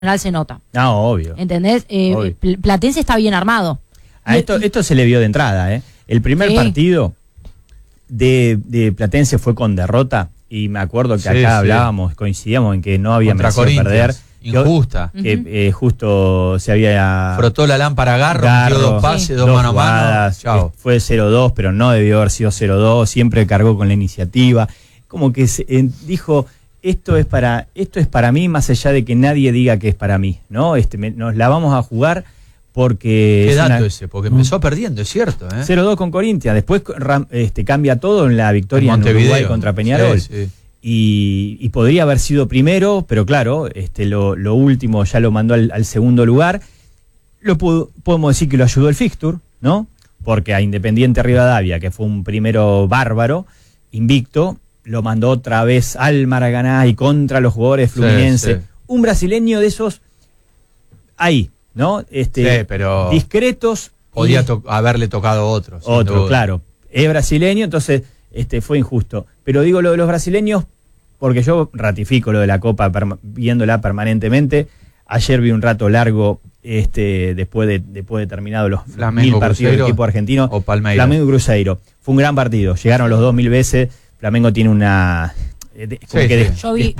general se nota. No, obvio. ¿Entendés? Obvio. Platense está bien armado. A esto se le vio de entrada, ¿eh? El primer partido de Platense fue con derrota, y me acuerdo que acá hablábamos, coincidíamos en que no había merecido perder. Injusta. Que justo se había... Frotó la lámpara Garro, metió 2 pases, 2 mano a mano. Chao. Fue 0-2, pero no debió haber sido 0-2, siempre cargó con la iniciativa. Como que dijo, esto es para mí, más allá de que nadie diga que es para mí, ¿no? Nos la vamos a jugar porque... ¿Qué dato ese? Porque empezó perdiendo, es cierto, 0-2 con Corinthians, después cambia todo en la victoria en Uruguay contra Peñarol. Sí. Y podría haber sido primero, pero claro, lo último ya lo mandó al segundo lugar. Podemos decir que lo ayudó el fixture, ¿no? Porque a Independiente Rivadavia, que fue un primero bárbaro, invicto, lo mandó otra vez al Maracaná y contra los jugadores fluminenses. Sí. Un brasileño de esos ahí, ¿no? Pero discretos. Podía haberle tocado otro. Otro, claro. Es brasileño, entonces fue injusto. Pero digo lo de los brasileños porque yo ratifico lo de la Copa viéndola permanentemente. Ayer vi un rato largo después de terminado los Flamengo, 1000 partidos del equipo argentino. O Palmeiras. Flamengo y Cruzeiro. Fue un gran partido. Llegaron los 2000 veces. Flamengo tiene una... Yo vi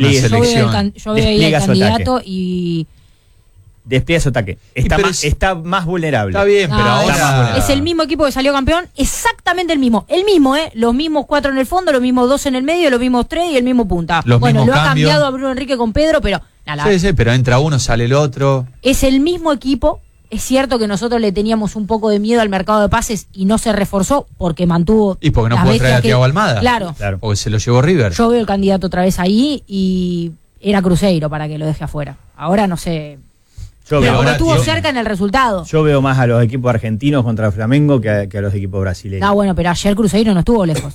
ahí el candidato y... Despliega su ataque. Está más vulnerable. Está bien, pero ahora... Es el mismo equipo que salió campeón, exactamente el mismo. El mismo, los mismos 4 en el fondo, los mismos 2 en el medio, los mismos 3 y el mismo punta. Lo ha cambiado a Bruno Enrique con Pedro, pero... Sí, pero entra uno, sale el otro. Es el mismo equipo. Es cierto que nosotros le teníamos un poco de miedo al mercado de pases y no se reforzó porque mantuvo... Y porque no pudo traer a Thiago Almada. Claro. Porque se lo llevó River. Yo veo el candidato otra vez ahí y era Cruzeiro para que lo deje afuera. Ahora no sé... Pero estuvo cerca en el resultado. Yo veo más a los equipos argentinos contra Flamengo que a los equipos brasileños. No, bueno, pero ayer Cruzeiro no estuvo lejos.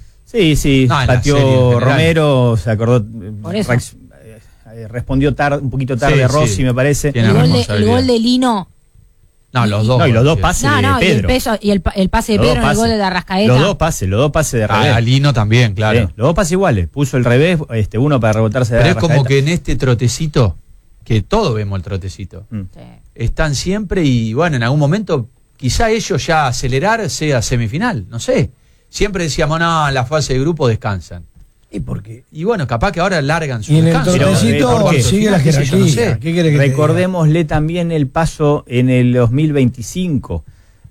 Sí, pateó Romero, se acordó... Por eso. Respondió un poquito tarde Rossi, me parece. El gol de Lino... No, los dos. No, y los dos pases de Pedro. Y el pase de Pedro en el gol de Arrascaeta. Los dos pases de revés. A Lino también, claro. Los dos pases iguales. Puso el revés, uno para rebotarse de Pero es Arrascaeta. como que en este trotecito, que todos vemos el trotecito, están siempre y bueno, en algún momento quizá ellos ya acelerar sea semifinal, no sé. Siempre decíamos, no, en la fase de grupo descansan. ¿Y por qué? Y bueno, capaz que ahora largan su y en descanso. el tornecito sigue la jerarquía. No sé. ¿Qué quiere que recordémosle también el paso en el 2025.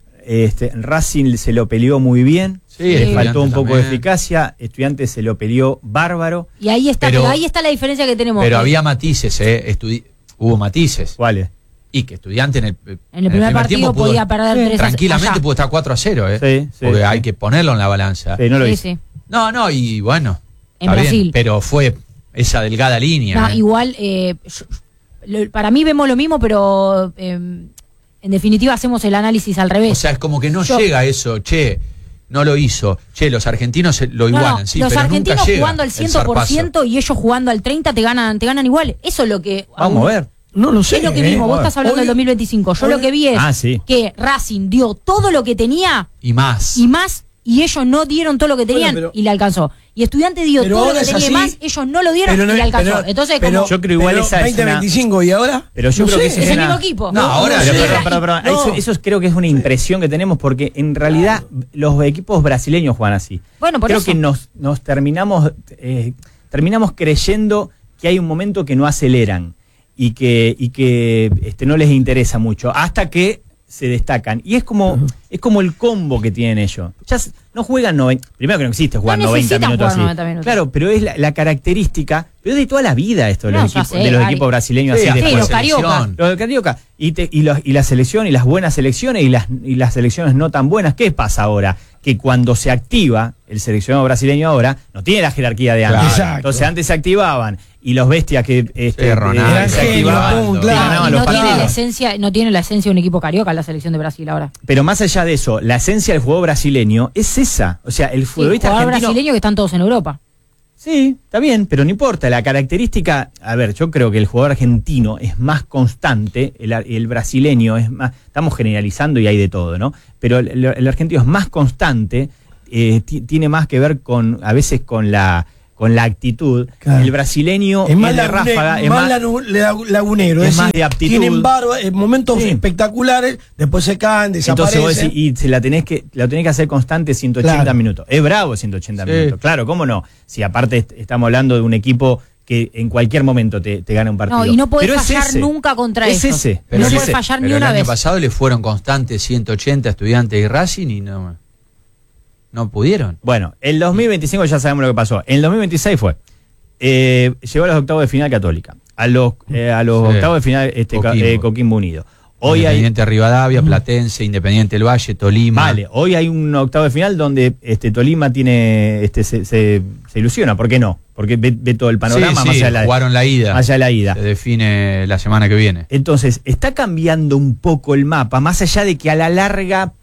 Racing se lo peleó muy bien. Le faltó un poco de eficacia. Estudiantes se lo peleó bárbaro. Y ahí está, pero ahí está la diferencia que tenemos. Pero había matices, hubo matices. ¿Cuáles? Y que Estudiante en el primer partido podía perder 3-0. Tranquilamente pudo estar 4-0, porque hay que ponerlo en la balanza. Sí, no lo hizo. No, y bueno. En Brasil. Bien, pero fue esa delgada línea. No, igual, para mí vemos lo mismo, pero en definitiva hacemos el análisis al revés. O sea, es como que no llega eso, no lo hizo. Los argentinos lo igualan, sí, los pero argentinos nunca llega jugando al 100% y ellos jugando al 30% te ganan igual. Eso es lo que... Vamos a ver. No lo sé. Es lo que vimos, vos estás hablando del 2025. Yo lo que vi es que Racing dio todo lo que tenía y más, y ellos no dieron todo lo que tenían y le alcanzó. Y Estudiante dio todo lo que tenía y más, ellos no lo dieron y le alcanzó. Entonces, yo creo igual esa 2025 y ahora. Pero yo creo que es el mismo equipo. No, ahora. Perdón. Eso creo que es una impresión que tenemos porque en realidad los equipos brasileños juegan así. Bueno, por creo eso. que nos terminamos creyendo que hay un momento que no aceleran y que no les interesa mucho hasta que se destacan. Y es como el combo que tienen ellos. Ya no juegan 90... Primero que no existe jugar 90 minutos así. 90 minutos. Claro, pero es la característica, pero es de toda la vida esto de los equipos brasileños así. Los carioca. Los de carioca. Y la selección, y las buenas selecciones, y las selecciones no tan buenas. ¿Qué pasa ahora? Que cuando se activa el seleccionado brasileño ahora, no tiene la jerarquía de antes. Claro. Entonces antes se activaban y los bestias que Ronaldo, se activaban, ganaban los partidos. No tiene la esencia de un equipo carioca la selección de Brasil ahora. Pero más allá de eso, la esencia del juego brasileño es esa. O sea, el futbolista argentino... brasileño que están todos en Europa. Sí, está bien, pero no importa. La característica, a ver, yo creo que el jugador argentino es más constante, el brasileño es más, estamos generalizando y hay de todo, ¿no? Pero el argentino es más constante, tiene más que ver a veces con con la actitud. Claro. El brasileño es más de ráfaga, es más lagunero, es más de aptitud. Tienen momentos espectaculares, después se caen, desaparecen. Entonces vos decís, y la tenés que hacer constante 180 minutos. Es bravo 180 minutos. Claro, ¿cómo no? Si aparte estamos hablando de un equipo que en cualquier momento te gana un partido. No, y no podés fallar nunca contra eso. Es ese. Pero no podés fallar ni una vez. El año pasado le fueron constantes 180 Estudiantes y Racing y no pudieron. Bueno, el 2025 ya sabemos lo que pasó. En el 2026 fue. Llegó a los octavos de final Católica. A los octavos de final Coquimbo Unido. Hoy Independiente Rivadavia, Platense, Independiente del Valle, Tolima. Vale, hoy hay un octavo de final donde Tolima tiene se ilusiona. ¿Por qué no? Porque ve todo el panorama. Sí, más allá jugaron la ida. Más allá de la ida. Se define la semana que viene. Entonces, está cambiando un poco el mapa, más allá de que a la larga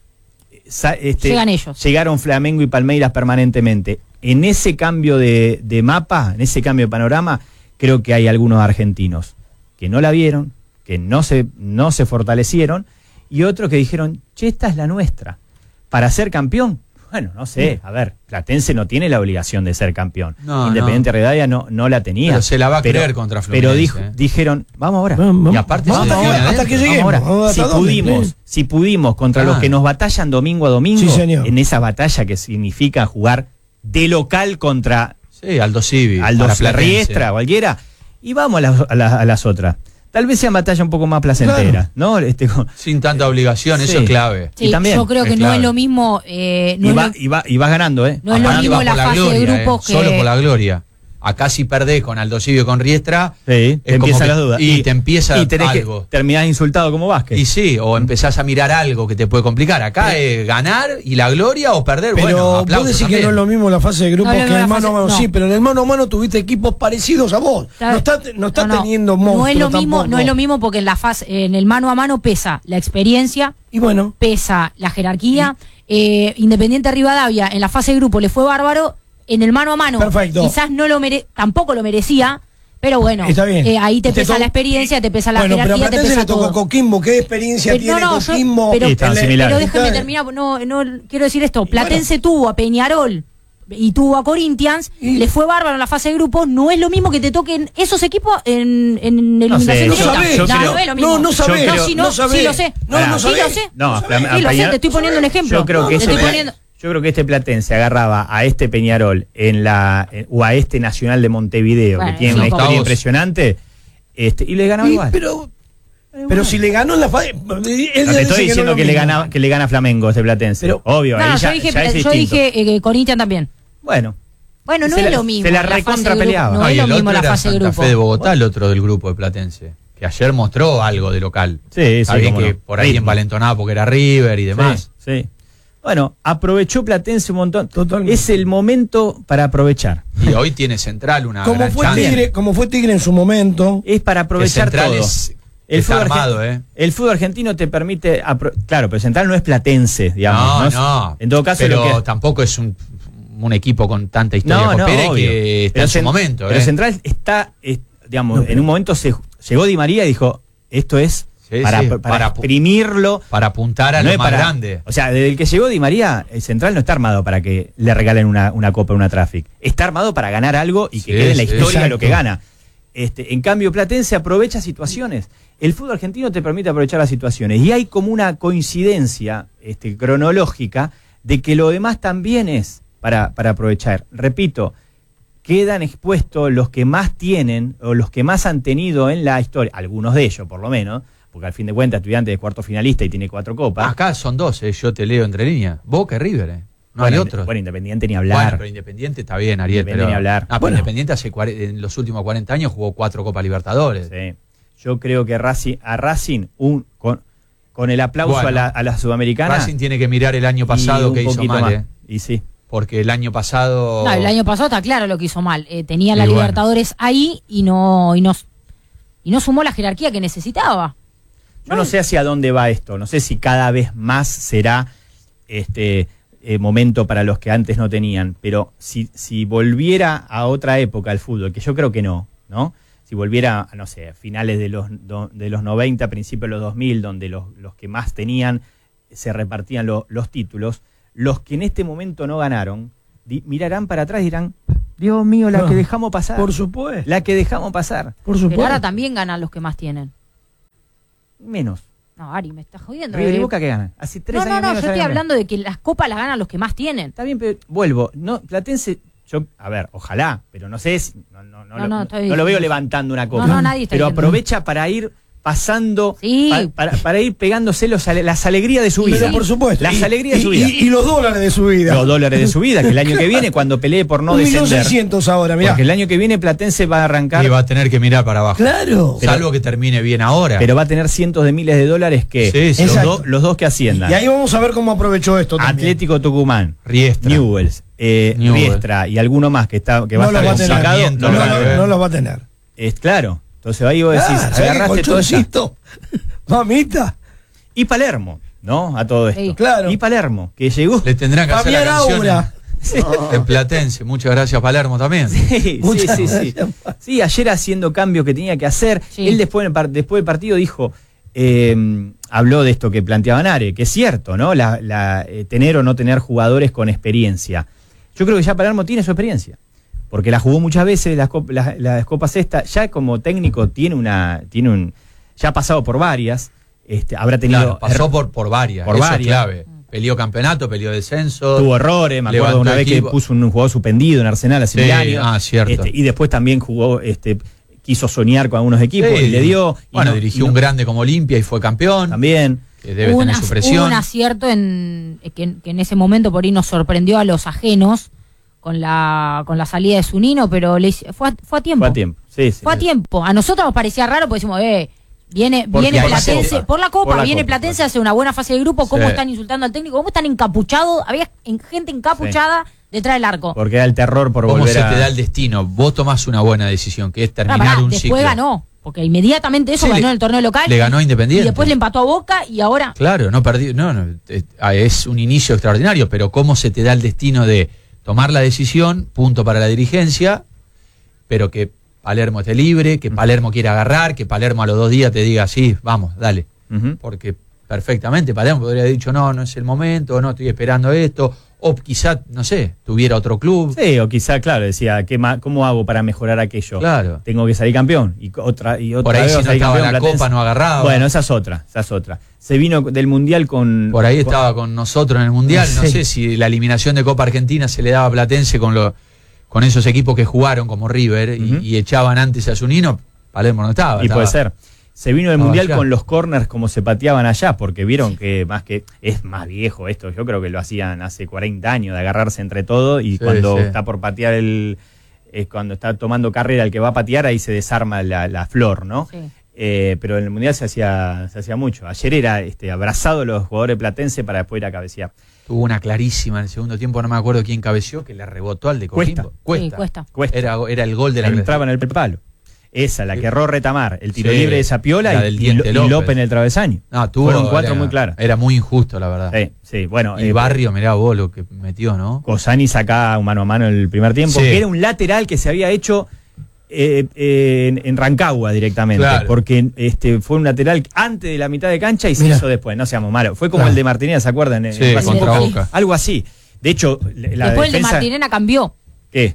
llegan ellos. Llegaron Flamengo y Palmeiras permanentemente. En ese cambio de mapa, en ese cambio de panorama, creo que hay algunos argentinos que no la vieron, que no se fortalecieron, y otros que dijeron, che, esta es la nuestra. Para ser campeón, bueno, no sé, a ver, Platense no tiene la obligación de ser campeón. Independiente Rivadavia no la tenía. Pero se la va a creer contra Fluminense. Pero dijeron, vamos ahora. Y aparte hasta que lleguemos. Si pudimos contra los que nos batallan domingo a domingo, en esa batalla que significa jugar de local contra Aldo Civi, Riestra, cualquiera, y vamos a las otras. Tal vez sea batalla un poco más placentera, ¿no? Sin tanta obligación, eso es clave. Sí, y también, yo creo que no es lo mismo. Y vas ganando, ¿eh? No es lo mismo la fase de grupos que. Solo por la gloria. Acá si perdés con Aldo Civi o con Riestra, te empiezan las dudas. Y te empieza algo. Terminás insultado como Vázquez. Y sí, o empezás a mirar algo que te puede complicar. Acá es ganar y la gloria o perder. Pero vos decís que no es lo mismo la fase de grupos que el mano a mano. Sí, pero en el mano a mano tuviste equipos parecidos a vos. No está teniendo monstruos. No es lo mismo porque en el mano a mano pesa la experiencia, y bueno, pesa la jerarquía. Independiente Rivadavia en la fase de grupo le fue bárbaro. En el mano a mano, quizás tampoco lo merecía, pero bueno, ahí te pesa la experiencia, te pesa la jerarquía, pero te pesa todo. Le tocó Coquimbo, ¿qué experiencia tiene Coquimbo? Pero déjeme terminar, no quiero decir esto, Platense tuvo a Peñarol y tuvo a Corinthians, le fue bárbaro en la fase de grupos, no es lo mismo que te toquen esos equipos en eliminación directa. No es lo mismo. No sabés. Sí lo sé. Te estoy poniendo un ejemplo. Yo creo que este Platense agarraba a este Peñarol o a este Nacional de Montevideo, que tiene una historia impresionante, y le ganaba igual. Pero si le ganó en la fase. No te estoy diciendo que le gana Flamengo este Platense. Pero, obvio, yo dije Corinthians también. Bueno, no es lo mismo. Se la recontra peleaba. No es lo mismo la fase de grupo. Santa Fe de Bogotá, el otro del grupo de Platense, que ayer mostró algo de local. Sí, bien que por ahí envalentonaba porque era River y demás. Sí. Bueno, aprovechó Platense un montón. Totalmente. Es el momento para aprovechar. Y hoy tiene Central una gran chance. Como fue Tigre en su momento. Es para aprovechar todo. El fútbol armado, El fútbol argentino te permite... Claro, pero Central no es Platense, digamos. No. En todo caso... Pero tampoco es un equipo con tanta historia copera que está en su momento. Pero Central está, digamos, en un momento llegó Di María y dijo, esto es... Para exprimirlo, para apuntar a lo más grande. O sea, desde el que llegó Di María, el Central no está armado para que le regalen una copa, una Traffic. Está armado para ganar algo y que quede en la historia lo que gana. En cambio, Platense aprovecha situaciones. El fútbol argentino te permite aprovechar las situaciones. Y hay como una coincidencia cronológica de que lo demás también es para aprovechar. Repito, quedan expuestos los que más tienen o los que más han tenido en la historia, algunos de ellos por lo menos, porque al fin de cuentas Estudiantes es cuarto finalista y tiene 4 copas. Acá son 2, yo te leo entre líneas. Boca y River, no hay otros. Bueno, Independiente ni hablar. Bueno, pero Independiente está bien, Ariel. Ni hablar. Independiente en los últimos 40 años jugó 4 Copas Libertadores. Sí. Yo creo que a Racing, con el aplauso a la Sudamericana... Racing tiene que mirar el año pasado que hizo mal. Y sí. Porque el año pasado... No, el año pasado está claro lo que hizo mal. Tenía la Libertadores ahí y no sumó la jerarquía que necesitaba. Yo no sé hacia dónde va esto, no sé si cada vez más será momento para los que antes no tenían, pero si volviera a otra época el fútbol, que yo creo que no, si volviera, no sé, a finales de los 90, principios de los 2000, donde los que más tenían se repartían los títulos, los que en este momento no ganaron, mirarán para atrás y dirán, Dios mío, la que dejamos pasar. Por supuesto. La que dejamos pasar. Por supuesto. Pero ahora también ganan los que más tienen. Menos. No, Ari, me estás jodiendo. River y Boca que ganan. Hace 3 años. No, yo estoy hablando de que las copas las ganan los que más tienen. Está bien, pero vuelvo. No, Platense, a ver, ojalá, pero no sé si, no lo veo levantando una copa. No, nadie está pero diciendo. Aprovecha para ir pasando, sí. para ir pegándose las alegrías de su vida. Pero por supuesto. Las alegrías de su vida. Y los dólares de su vida. Los dólares de su vida, que el año que viene, cuando pelee por no descender. 1.600.000 ahora, mirá. Porque el año que viene Platense va a arrancar. Y va a tener que mirar para abajo. Claro. Salvo que termine bien ahora. Pero va a tener cientos de miles de dólares que sí, los dos que asciendan. Y ahí vamos a ver cómo aprovechó esto también. Atlético Tucumán, Riestra, Newell's, Riestra y alguno más que va a estar sacado. No los va a tener. Es claro. Entonces ahí vos decís, agarraste todo esto. Mamita. Y Palermo, ¿no? A todo esto. Sí. Claro. Y Palermo, que llegó. Le tendrán que hacer la canción en Platense. Muchas gracias, Palermo, también. Sí. Sí, ayer haciendo cambios que tenía que hacer. Sí. Él después del partido dijo, habló de esto que planteaba Nare, que es cierto, ¿no? Tener o no tener jugadores con experiencia. Yo creo que ya Palermo tiene su experiencia. Porque la jugó muchas veces, las copas estas, ya como técnico ya ha pasado por varias, habrá tenido... Claro, pasó por varias, por eso varias. Es clave. Peleó campeonato, peleó descenso. Tuvo errores, me acuerdo una vez que puso un jugador suspendido en Arsenal hace 1000 años. Cierto. Y después también jugó, quiso soñar con algunos equipos y le dio... Bueno, dirigió un grande como Olimpia y fue campeón. También. Que debe tener su presión. Hubo un acierto que en ese momento por ahí nos sorprendió a los ajenos, con la salida de Zunino, pero fue a tiempo. Fue a tiempo, sí. Fue a tiempo. A nosotros nos parecía raro porque decimos, viene Platense, por la Copa, viene Platense, hace una buena fase de grupo, ¿cómo están insultando al técnico? ¿Cómo están encapuchados? Había gente encapuchada detrás del arco. Porque era el terror por ¿Cómo volver se te da el destino? Vos tomás una buena decisión, que es terminar un ciclo. Después ganó, porque inmediatamente ganó en el torneo local. Le ganó a Independiente. Y después le empató a Boca y ahora... Claro, no perdió. Es un inicio extraordinario, pero ¿cómo se te da el destino de tomar la decisión, punto para la dirigencia, pero que Palermo esté libre, que Palermo quiera agarrar, que Palermo a los 2 días te diga, sí, vamos, dale? Porque perfectamente Palermo podría haber dicho, no es el momento, no estoy esperando esto, o quizá, no sé, tuviera otro club. Sí, o quizá, claro, decía, ¿cómo hago para mejorar aquello? Claro. Tengo que salir campeón. Y otra por ahí vez si no estaba campeón, la Copa no agarraba. Bueno, esa es otra. Se vino del Mundial con... Por ahí estaba con nosotros en el Mundial, no sé si la eliminación de Copa Argentina se le daba a Platense con esos equipos que jugaron como River y echaban antes a Zunino, Palermo no estaba. Y puede ser. Se vino del Mundial allá con los corners como se pateaban allá, porque vieron que es más viejo esto, yo creo que lo hacían hace 40 años, de agarrarse entre todos y cuando está por patear cuando está tomando carrera el que va a patear, ahí se desarma la flor, ¿no? Sí. Pero en el Mundial se hacía mucho. Ayer era abrazado los jugadores platenses para después ir a cabecear. Tuvo una clarísima en el segundo tiempo, no me acuerdo quién cabeció, que le rebotó al de Coquimbo. Cuesta. Era el gol de la entraba en el palo. Esa, la que erró Retamar, el tiro libre de Sapiola y López en el travesaño. Fueron 4 muy claras. Era muy injusto, la verdad. Sí, bueno. Y Barrio, mirá vos lo que metió, ¿no? Cosani sacaba un mano a mano en el primer tiempo, que era un lateral que se había hecho en Rancagua directamente, porque fue un lateral antes de la mitad de cancha y se hizo después, no seamos malos. Fue como el de Martinena, ¿se acuerdan? Contra Boca. Algo así. De hecho, después el de Martinena cambió. ¿Qué?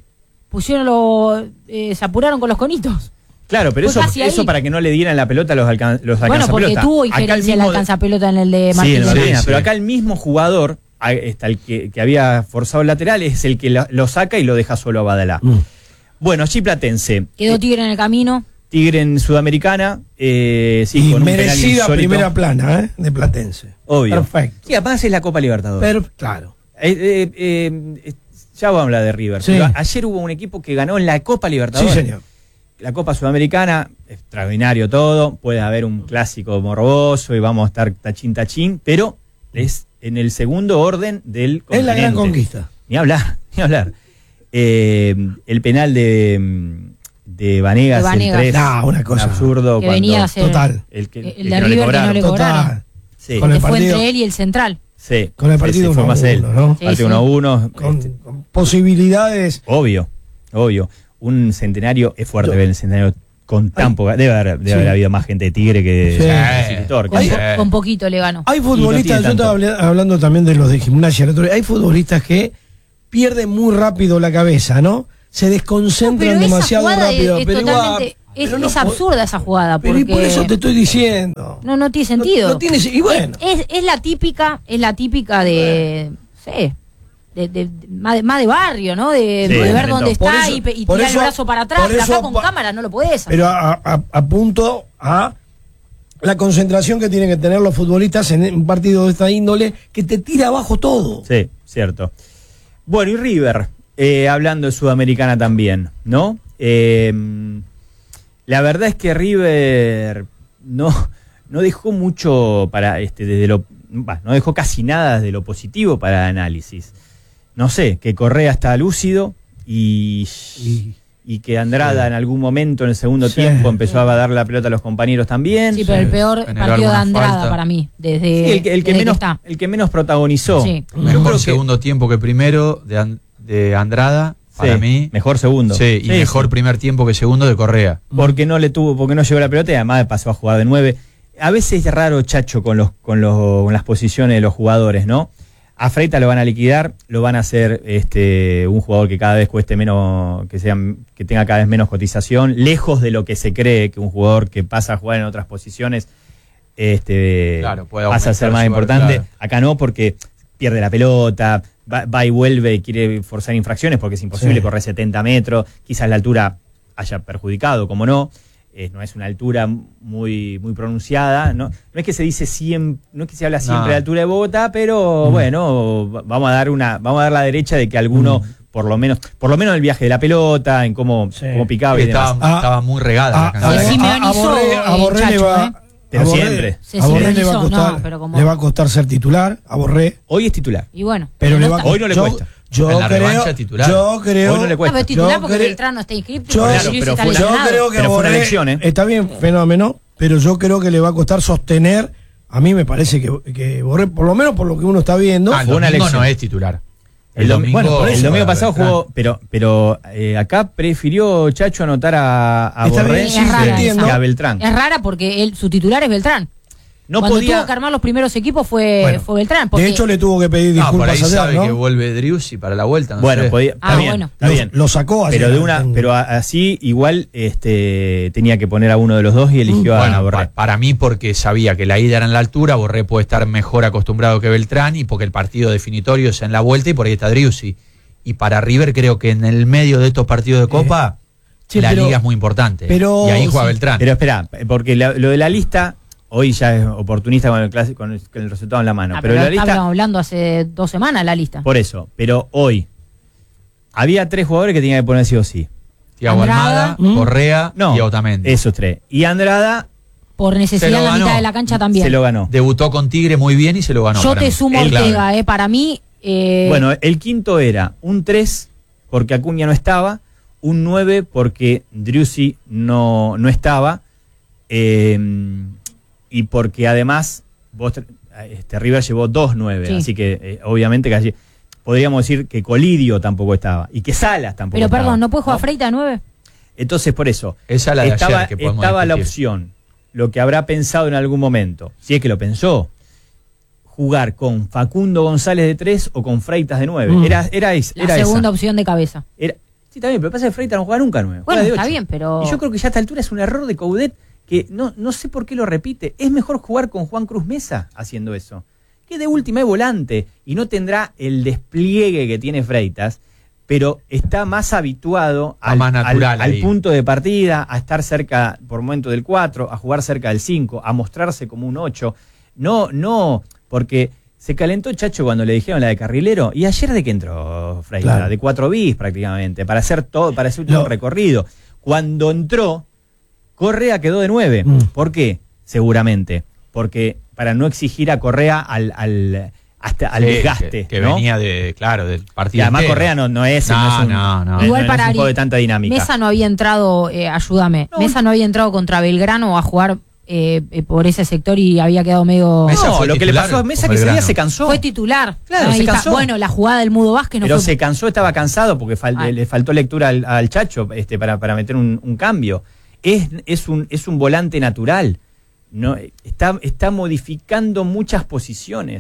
Se apuraron con los conitos. Claro, pero eso para que no le dieran la pelota a los alcanzapelota. Bueno, porque tuvo injerencia el alcanzapelota en el de Martinena. Pero acá el mismo jugador, el que había forzado el lateral, es el que lo saca y lo deja solo a Badalá. Bueno, allí Platense. Quedó Tigre en el camino. Tigre en Sudamericana. Y con merecida primera plana, de Platense. Obvio. Perfecto. Sí, además es la Copa Libertadores. Claro. Ya vamos a hablar de River. Sí. Pero ayer hubo un equipo que ganó en la Copa Libertadores. Sí, señor. La Copa Sudamericana, extraordinario todo. Puede haber un clásico morboso y vamos a estar tachín, pero es en el segundo orden del continente. Es la gran conquista. Ni hablar. El penal de Vanegas, el 3, una cosa absurdo. Que venía a ser total. El de River que no le cobraron. Sí. Con el fue entre él y el central. Sí. Con el partido fue más él, ¿no? Partido 1-1. Con posibilidades. Obvio. Un centenario es fuerte ver el centenario con tan poca. Debe haber habido más gente de Tigre que de Visitor. Con poquito le ganó. Hay futbolistas, yo estaba hablando también de los de Gimnasia, hay futbolistas que pierden muy rápido la cabeza, ¿no? se desconcentran demasiado rápido. Pero totalmente, es absurda esa jugada. Pero y por eso te estoy diciendo. No tiene sentido. No tiene, y bueno. Es la típica de, más de barrio, ¿no? De ver dónde está y tirar el brazo para atrás. Pero acá con cámara no lo podés hacer. Pero apunto a la concentración que tienen que tener los futbolistas en un partido de esta índole, que te tira abajo todo. Sí, cierto. Bueno, y River, hablando de Sudamericana también, ¿no? La verdad es que River no dejó mucho para no dejó casi nada de lo positivo para el análisis. No sé, que Correa está lúcido y que Andrada en algún momento en el segundo tiempo empezó a dar la pelota a los compañeros también. Sí, pero el peor partido de Andrada para mí, desde el que menos protagonizó. Sí. Mejor segundo tiempo que primero de Andrada. Para mí, mejor segundo. Sí, y mejor primer tiempo que segundo de Correa. Porque no llegó la pelota y además pasó a jugar de 9. A veces es raro, Chacho, con las posiciones de los jugadores, ¿no? A Freitas lo van a liquidar, lo van a hacer un jugador que cada vez cueste menos, que tenga cada vez menos cotización, lejos de lo que se cree que un jugador que pasa a jugar en otras posiciones pasa a ser más importante. Claro. Acá no, porque pierde la pelota, va y vuelve y quiere forzar infracciones porque es imposible correr 70 metros, quizás la altura haya perjudicado, como no. No es una altura muy pronunciada, no es que se dice siempre, no es que se habla siempre de altura de Bogotá, pero bueno, vamos a dar la derecha de que alguno por lo menos el viaje de la pelota, en cómo picaba y demás. Estaba muy regada la canción. A Borré le va, pero siempre. A Borré le va a costar ser titular, a Borré. Hoy es titular. Y bueno, pero hoy no le cuesta. Yo creo. Hoy no le cuesta. Es titular porque Beltrán no está inscrito. Yo creo que Borré está bien, fenómeno, pero yo creo que le va a costar sostener. A mí me parece que Borré, por lo menos por lo que uno está viendo, el domingo no es titular. El domingo pasado jugó, pero acá prefirió Chacho anotar a Borré que a Beltrán. Es rara porque su titular es Beltrán. Cuando tuvo que armar los primeros equipos fue Beltrán. De hecho, le tuvo que pedir disculpas por ahí ayer, sabe que vuelve Driussi para la vuelta. Está bien. Lo sacó ayer. Pero así igual tenía que poner a uno de los dos y eligió a Borré. Para mí, porque sabía que la ida era en la altura, Borré puede estar mejor acostumbrado que Beltrán, y porque el partido definitorio es en la vuelta y por ahí está Driussi. Y para River creo que en el medio de estos partidos de Copa la liga es muy importante. Y ahí juega Beltrán. Pero espera, porque lo de la lista... Hoy ya es oportunista con el resultado en la mano. Pero la lista, estábamos hablando hace 2 semanas la lista. Por eso, pero hoy había 3 jugadores que tenían que poner sí o sí. Thiago Almada, Correa y Otamendi. Esos 3. Y Andrada, por necesidad en la mitad de la cancha también. Se lo ganó. Debutó con Tigre muy bien y se lo ganó. Yo te sumo Ortega, para mí. Bueno, el quinto era un 3 porque Acuña no estaba, un 9 porque Driussi no estaba, y porque además River llevó 2 9, así que obviamente que allí podríamos decir que Colidio tampoco estaba y que Salas tampoco estaba. Pero perdón, ¿no puede jugar Freitas 9? Entonces por eso esa la de ayer que estaba la opción, lo que habrá pensado en algún momento, si es que lo pensó, jugar con Facundo González de 3 o con Freitas de 9. Era la segunda opción de cabeza. Sí, está bien, pero pasa que Freitas no juega nunca 9. Bueno, está bien, pero... Y yo creo que ya a esta altura es un error de Coudet que no sé por qué lo repite. Es mejor jugar con Juan Cruz Mesa haciendo eso, que de última es volante y no tendrá el despliegue que tiene Freitas, pero está más habituado al punto de partida, a estar cerca por momento del 4, a jugar cerca del 5, a mostrarse como un 8. No, porque se calentó Chacho cuando le dijeron la de carrilero, y ayer de que entró Freitas, de 4 bis prácticamente, para hacer todo un recorrido. Cuando entró, Correa quedó de 9. ¿Por qué? Seguramente. Porque para no exigir a Correa al desgaste. Que ¿no? venía del partido. Y además entero. Correa no es Igual para un juego de tanta dinámica. Mesa no había entrado, ayúdame. Mesa no había entrado contra Belgrano a jugar por ese sector y había quedado medio... Lo que le pasó a Mesa que ese día se cansó. Fue titular. Claro, se cansó. Bueno, la jugada del Mudo Vázquez no pero fue... se cansó, estaba cansado porque le faltó lectura al Chacho para meter un cambio. Es un volante natural. No está modificando muchas posiciones.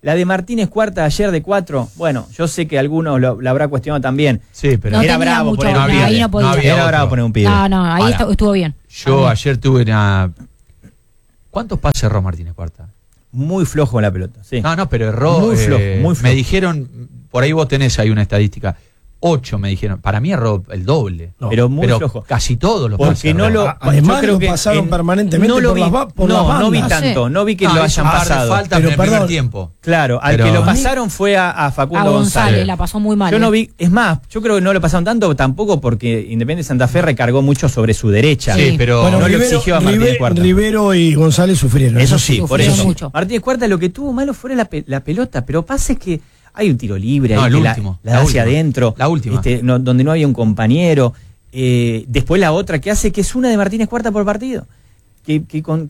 La de Martínez Cuarta ayer de 4, bueno, yo sé que algunos la habrá cuestionado también. Sí, pero era bravo poner un pibe. Ahí no podía. Era bravo poner un pibe. No, ahí estuvo bien. Yo ayer tuve una... ¿Cuántos pases erró Martínez Cuarta? Muy flojo en la pelota, sí. No, pero erró. Muy flojo, muy flojo. Me dijeron, por ahí vos tenés ahí una estadística. 8 me dijeron. Para mí erró el doble. No, pero muy flojo. Casi todos los pases. Porque no lo. Además, yo creo que pasaron permanentemente no lo por las bandas. No vi tanto. No vi que lo hayan pasado. Falta en el primer tiempo. Claro, al que lo pasaron fue a Facundo González. La pasó muy mal. Yo no vi. Es más, yo creo que no lo pasaron tanto tampoco porque Independiente Santa Fe recargó mucho sobre su derecha. Sí, pero no lo exigió a Martínez Cuarta. Rivero y González sufrieron. Eso sí, por eso. Mucho. Martínez Cuarta lo que tuvo malo fue la pelota, pero pasa es que hay un tiro libre, no, ahí el que último, la hacia adentro, la última. Donde no había un compañero. Después la otra que hace, que es una de Martínez Cuarta por partido. Que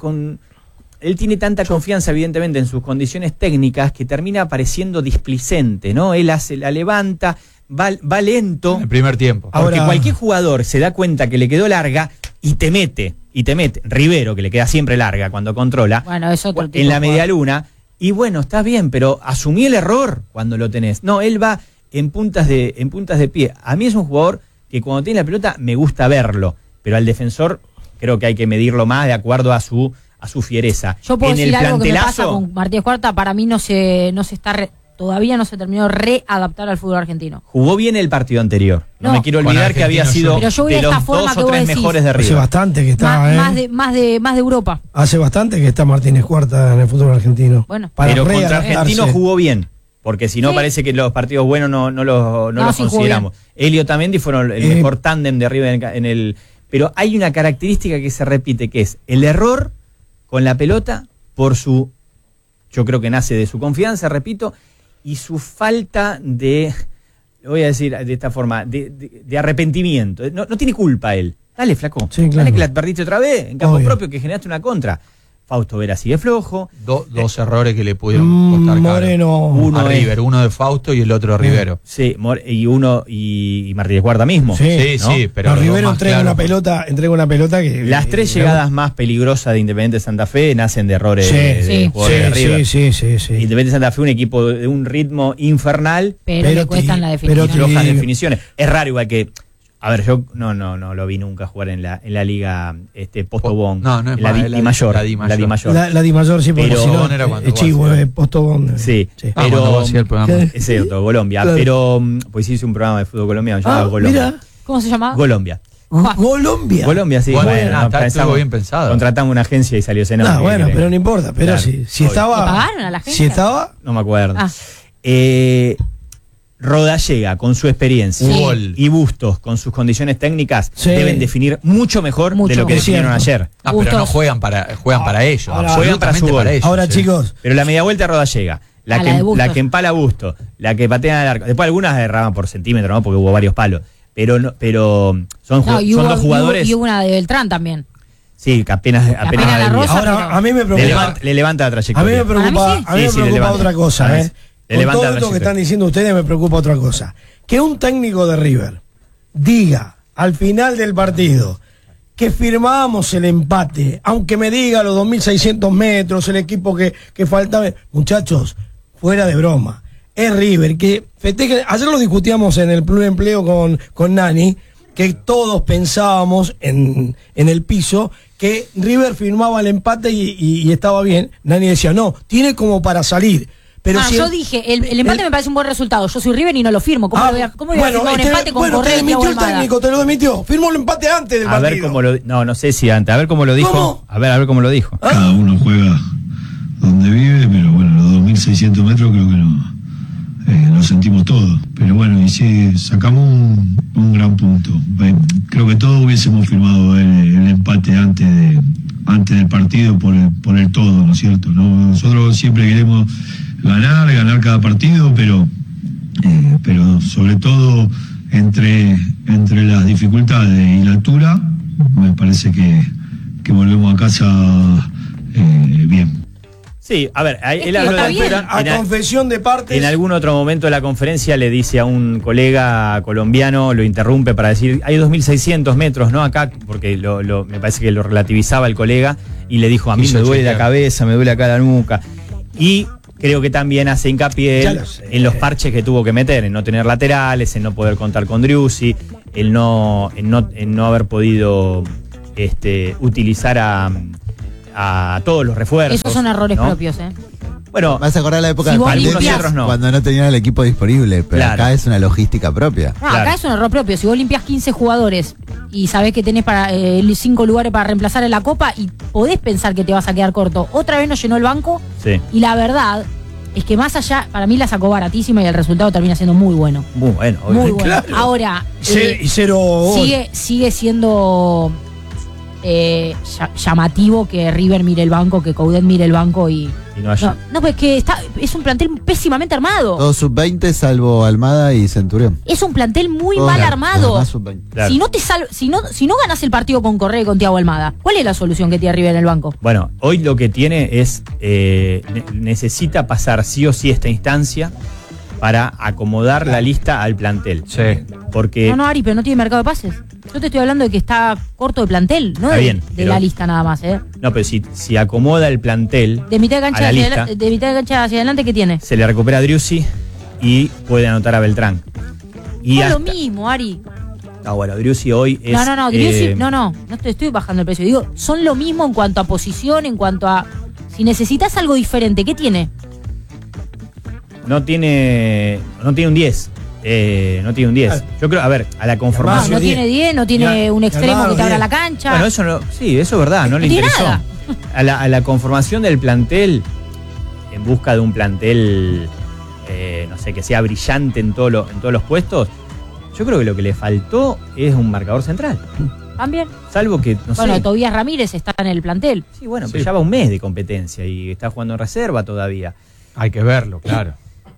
él tiene tanta confianza, evidentemente, en sus condiciones técnicas que termina pareciendo displicente, ¿no? Él la levanta, va lento. En el primer tiempo. Porque cualquier jugador se da cuenta que le quedó larga y te mete. Rivero, que le queda siempre larga cuando controla. Bueno, eso en la media luna. Y bueno, está bien, pero asumí el error cuando lo tenés. No, él va en puntas de pie. A mí es un jugador que cuando tiene la pelota me gusta verlo, pero al defensor creo que hay que medirlo más de acuerdo a su fiereza. Yo puedo decir algo que me pasa con Martínez Cuarta, para mí todavía no se terminó readaptar al fútbol argentino. Jugó bien el partido anterior. No me quiero olvidar que había sido de los 2 o 3 mejores de River. Hace bastante que está, más de Europa. Hace bastante que está Martínez Cuarta en el fútbol argentino. Bueno, pero contra Argentino jugó bien. Porque si no parece que los partidos buenos no los consideramos. Elliot también fueron el mejor tándem de River en el... Pero hay una característica que se repite, que es el error con la pelota yo creo que nace de su confianza, repito, y su falta de, lo voy a decir de esta forma, de arrepentimiento. No tiene culpa él. Dale, flaco. Sí, claro. Dale que la perdiste otra vez, en campo propio, que generaste una contra. Fausto Vera sigue flojo. Dos errores que le pudieron costar Moreno. Uno a River, uno de Fausto y el otro de Rivero. Sí, y Martínez Cuarta mismo. Sí, ¿no? sí, pero Rivero entrega una pelota que... Las 3 llegadas más peligrosas de Independiente Santa Fe nacen de errores de jugadores de River. Sí. Independiente Santa Fe, un equipo de un ritmo infernal, pero le cuestan la definición. Flojas definiciones. Es raro igual que... A ver, yo no lo vi nunca jugar en la liga Postobón. No es la Di Mayor. La Di Mayor. La Di Mayor, sí, pero si no, era cuando Chivo, Postobón. Sí, pero el programa. Es cierto, Colombia. Claro. Pero pues hice un programa de fútbol colombiano llamado Colombia. Mira. ¿Cómo se llama? Colombia. Colombia, sí. Bueno, estuvo bien pensado. Contratamos una agencia y salió ese nombre. Bueno, pero no importa. Pero claro, si estaba... ¿Le pagaron a la agencia? Si estaba... No me acuerdo. Rodallega, con su experiencia, y Bustos, con sus condiciones técnicas, deben definir mucho mejor de lo que definieron ayer. No, pero no juegan para ellos. Juegan para su gol. Ahora, chicos. Pero la media vuelta Rodallega, la que empala Bustos, la que patea al arco. Después algunas erraban por centímetro, ¿no? Porque hubo varios palos. Pero son dos jugadores. Y hubo una de Beltrán también. Sí, que apenas la rosa, ahora, a mí me preocupa. Le levanta la trayectoria. A mí me preocupa otra cosa, Con todo esto que están diciendo ustedes me preocupa otra cosa. Que un técnico de River diga al final del partido que firmamos el empate, aunque me diga los 2.600 metros, el equipo que faltaba. Muchachos, fuera de broma. Es River, que festeje. Ayer lo discutíamos en el Plur Empleo con Nani, que todos pensábamos en el piso que River firmaba el empate y estaba bien. Nani decía, no, tiene como para salir. Pero yo dije, el empate me parece un buen resultado. Yo soy River y no lo firmo. ¿Cómo voy a firmar un empate con Correa? Te desmintió el técnico, te lo desmintió. Firmó el empate antes del partido. A ver cómo no sé si antes. A ver cómo lo dijo. ¿Cómo? A ver cómo lo dijo. Cada uno juega donde vive, pero bueno, los 2.600 metros creo que lo sentimos todos. Pero bueno, y sí, sacamos un gran punto. Creo que todos hubiésemos firmado el empate antes del partido por el todo, ¿no es cierto? Nosotros siempre queremos ganar cada partido, pero sobre todo entre las dificultades y la altura, me parece que volvemos a casa bien. Sí, a ver, él habló de altura. A confesión de partes. En algún otro momento de la conferencia le dice a un colega colombiano, lo interrumpe para decir, hay 2.600 metros, ¿no? Acá, porque me parece que lo relativizaba el colega, y le dijo, a mí me duele la cabeza, me duele acá la nuca. Y creo que también hace hincapié en los parches que tuvo que meter, en no tener laterales, en no poder contar con Driussi, en no haber podido utilizar a todos los refuerzos. Esos son errores propios, Bueno, vas a acordar la época si de pandemia cuando no tenían el equipo disponible, pero acá es una logística propia. No, acá es un error propio. Si vos limpias 15 jugadores y sabés que tenés para 5 lugares para reemplazar en la Copa y podés pensar que te vas a quedar corto, otra vez nos llenó el banco, y la verdad es que más allá, para mí la sacó baratísima y el resultado termina siendo muy bueno. Muy bueno. Muy bueno. Claro. Ahora, sigue siendo llamativo que River mire el banco, que Coudet mire el banco y no, pues que es un plantel pésimamente armado. Todos sub-20 salvo Almada y Centurión. Es un plantel muy mal armado. Claro. Si no ganas el partido con Correa y con Thiago Almada, ¿cuál es la solución que tiene River en el banco? Bueno, hoy lo que tiene es necesita pasar sí o sí esta instancia para acomodar la lista al plantel. Sí. Porque No, Ari, pero no tiene mercado de pases. Yo te estoy hablando de que está corto de plantel, no de la lista nada más, No, pero si acomoda el plantel de mitad de cancha hacia adelante, ¿qué tiene? Se le recupera a Driussi y puede anotar a Beltrán. Y no es lo mismo, Ari. Bueno, Driussi hoy es... No, Driussi, no te estoy bajando el precio. Digo, son lo mismo en cuanto a posición, en cuanto a... Si necesitas algo diferente, ¿qué tiene? No tiene un 10. No tiene un 10. Yo creo, a ver, a la conformación. No tiene 10, no tiene un extremo que te abra la cancha. Bueno, eso no, sí, eso es verdad, no le interesó. Nada. A la conformación del plantel, en busca de un plantel, no sé, que sea brillante en todos los puestos, yo creo que lo que le faltó es un marcador central. También. Salvo que, no sé. Bueno, Tobías Ramírez está en el plantel. Sí, bueno, pero ya va un mes de competencia y está jugando en reserva todavía. Hay que verlo, claro.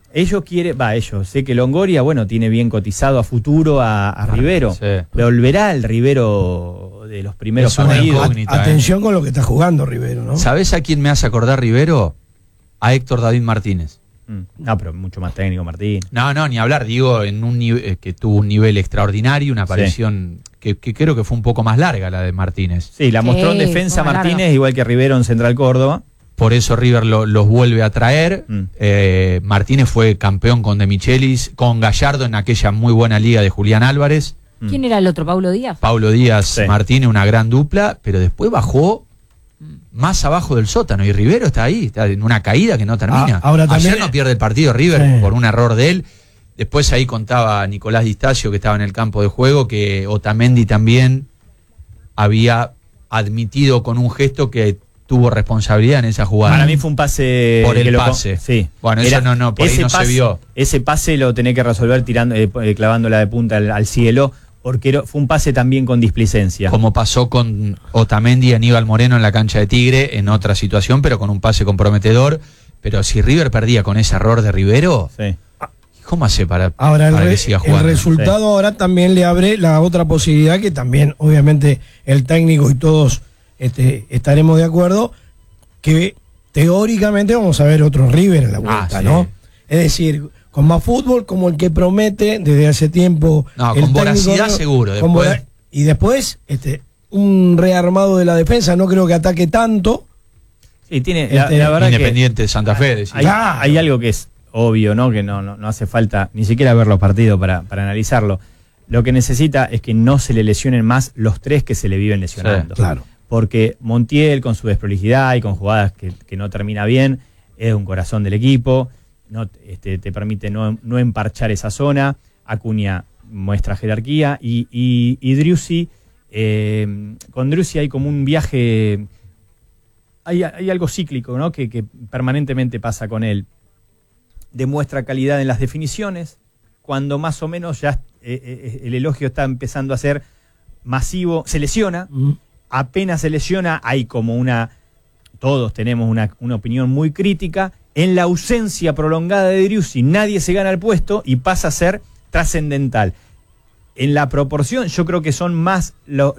Sé que Longoria, bueno, tiene bien cotizado a futuro a Rivero. Sí. ¿Volverá el Rivero de los primeros partidos? Atención con lo que está jugando Rivero, ¿no? ¿Sabés a quién me hace acordar Rivero? A Héctor David Martínez. No, pero mucho más técnico Martín. No, ni hablar, digo, en un que tuvo un nivel extraordinario, una aparición que creo que fue un poco más larga la de Martínez. Sí, la mostró en defensa Martínez, larga. Igual que Rivero en Central Córdoba. Por eso River los vuelve a traer. Martínez fue campeón con De Michelis, con Gallardo en aquella muy buena liga de Julián Álvarez. ¿Quién era el otro? ¿Paulo Díaz? Paulo Díaz, Martínez, una gran dupla, pero después bajó más abajo del sótano y Rivero está ahí, está en una caída que no termina. Ayer no pierde el partido River por un error de él. Después ahí contaba Nicolás Di Stasio, que estaba en el campo de juego, que Otamendi también había admitido con un gesto que tuvo responsabilidad en esa jugada. Para mí fue un pase por el pase. Sí. Bueno, eso por ahí no se vio. Ese pase lo tenés que resolver tirando, clavándola de punta al cielo, porque fue un pase también con displicencia. Como pasó con Otamendi y Aníbal Moreno en la cancha de Tigre, en otra situación, pero con un pase comprometedor. Pero si River perdía con ese error de Rivero, ¿cómo hace para que siga jugando? El resultado ahora también le abre la otra posibilidad, que también, obviamente, el técnico y todos estaremos de acuerdo, que teóricamente vamos a ver otro River en la vuelta, ¿no? Es decir, con más fútbol, como el que promete desde hace tiempo. Con voracidad seguro. Y después, un rearmado de la defensa, no creo que ataque tanto. Sí, tiene la verdad Independiente de Santa Fe. Hay algo que es obvio, ¿no? Que no hace falta ni siquiera ver los partidos para analizarlo. Lo que necesita es que no se le lesionen más los 3 que se le viven lesionando. Sí, claro. Porque Montiel, con su desprolijidad y con jugadas que no termina bien, es un corazón del equipo, te permite no emparchar esa zona. Acuña muestra jerarquía y Driussi, con Driussi hay como un viaje, hay algo cíclico, ¿no? que permanentemente pasa con él. Demuestra calidad en las definiciones, cuando más o menos ya el elogio está empezando a ser masivo, se lesiona. Apenas se lesiona, hay como todos tenemos una opinión muy crítica. En la ausencia prolongada de Driussi, nadie se gana el puesto y pasa a ser trascendental. En la proporción, yo creo que son más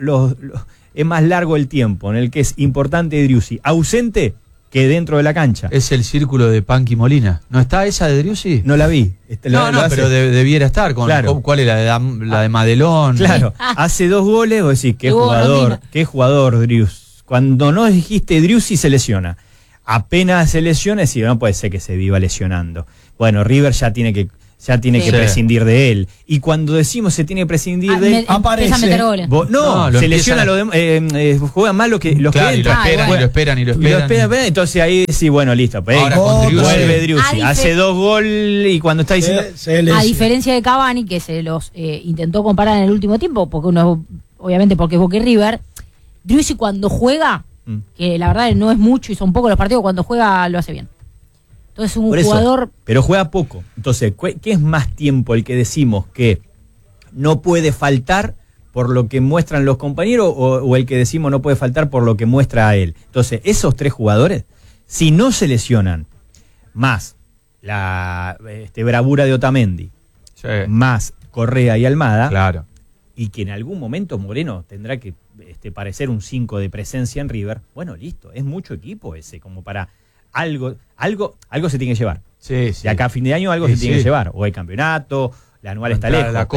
es más largo el tiempo en el que es importante Driussi ausente que dentro de la cancha. Es el círculo de Panqui Molina. ¿No está esa de Driussi? No la vi. Pero debiera estar. Claro. ¿Cuál es la de Madelón? Claro. Hace 2 goles, vos decís, qué jugador Driussi. Cuando no dijiste Driussi, se lesiona. apenas se lesione, sí, no puede ser que se viva lesionando. Bueno, River ya tiene que prescindir de él. Y cuando decimos se tiene que prescindir de él, aparece. A meter goles. Se lesiona juegan mal los que entran. Y lo esperan. Entonces ahí sí, bueno, listo. Ahora con Driussi. Vuelve Driussi. Hace 2 goles y cuando está diciendo... A diferencia de Cavani, que se los intentó comparar en el último tiempo, porque obviamente porque es Boca y River, Driussi cuando juega, que la verdad no es mucho y son pocos los partidos, cuando juega lo hace bien. Entonces un jugador... Pero juega poco. Entonces, ¿qué es más tiempo el que decimos que no puede faltar por lo que muestran los compañeros o el que decimos no puede faltar por lo que muestra a él? Entonces, esos 3 jugadores, si no se lesionan, más la bravura de Otamendi, más Correa y Almada, claro, y que en algún momento Moreno tendrá que parecer un 5 de presencia en River, bueno, listo, es mucho equipo ese, como para... Algo se tiene que llevar. Sí. De acá a fin de año algo se tiene que llevar. O el campeonato, la anual está lejos. La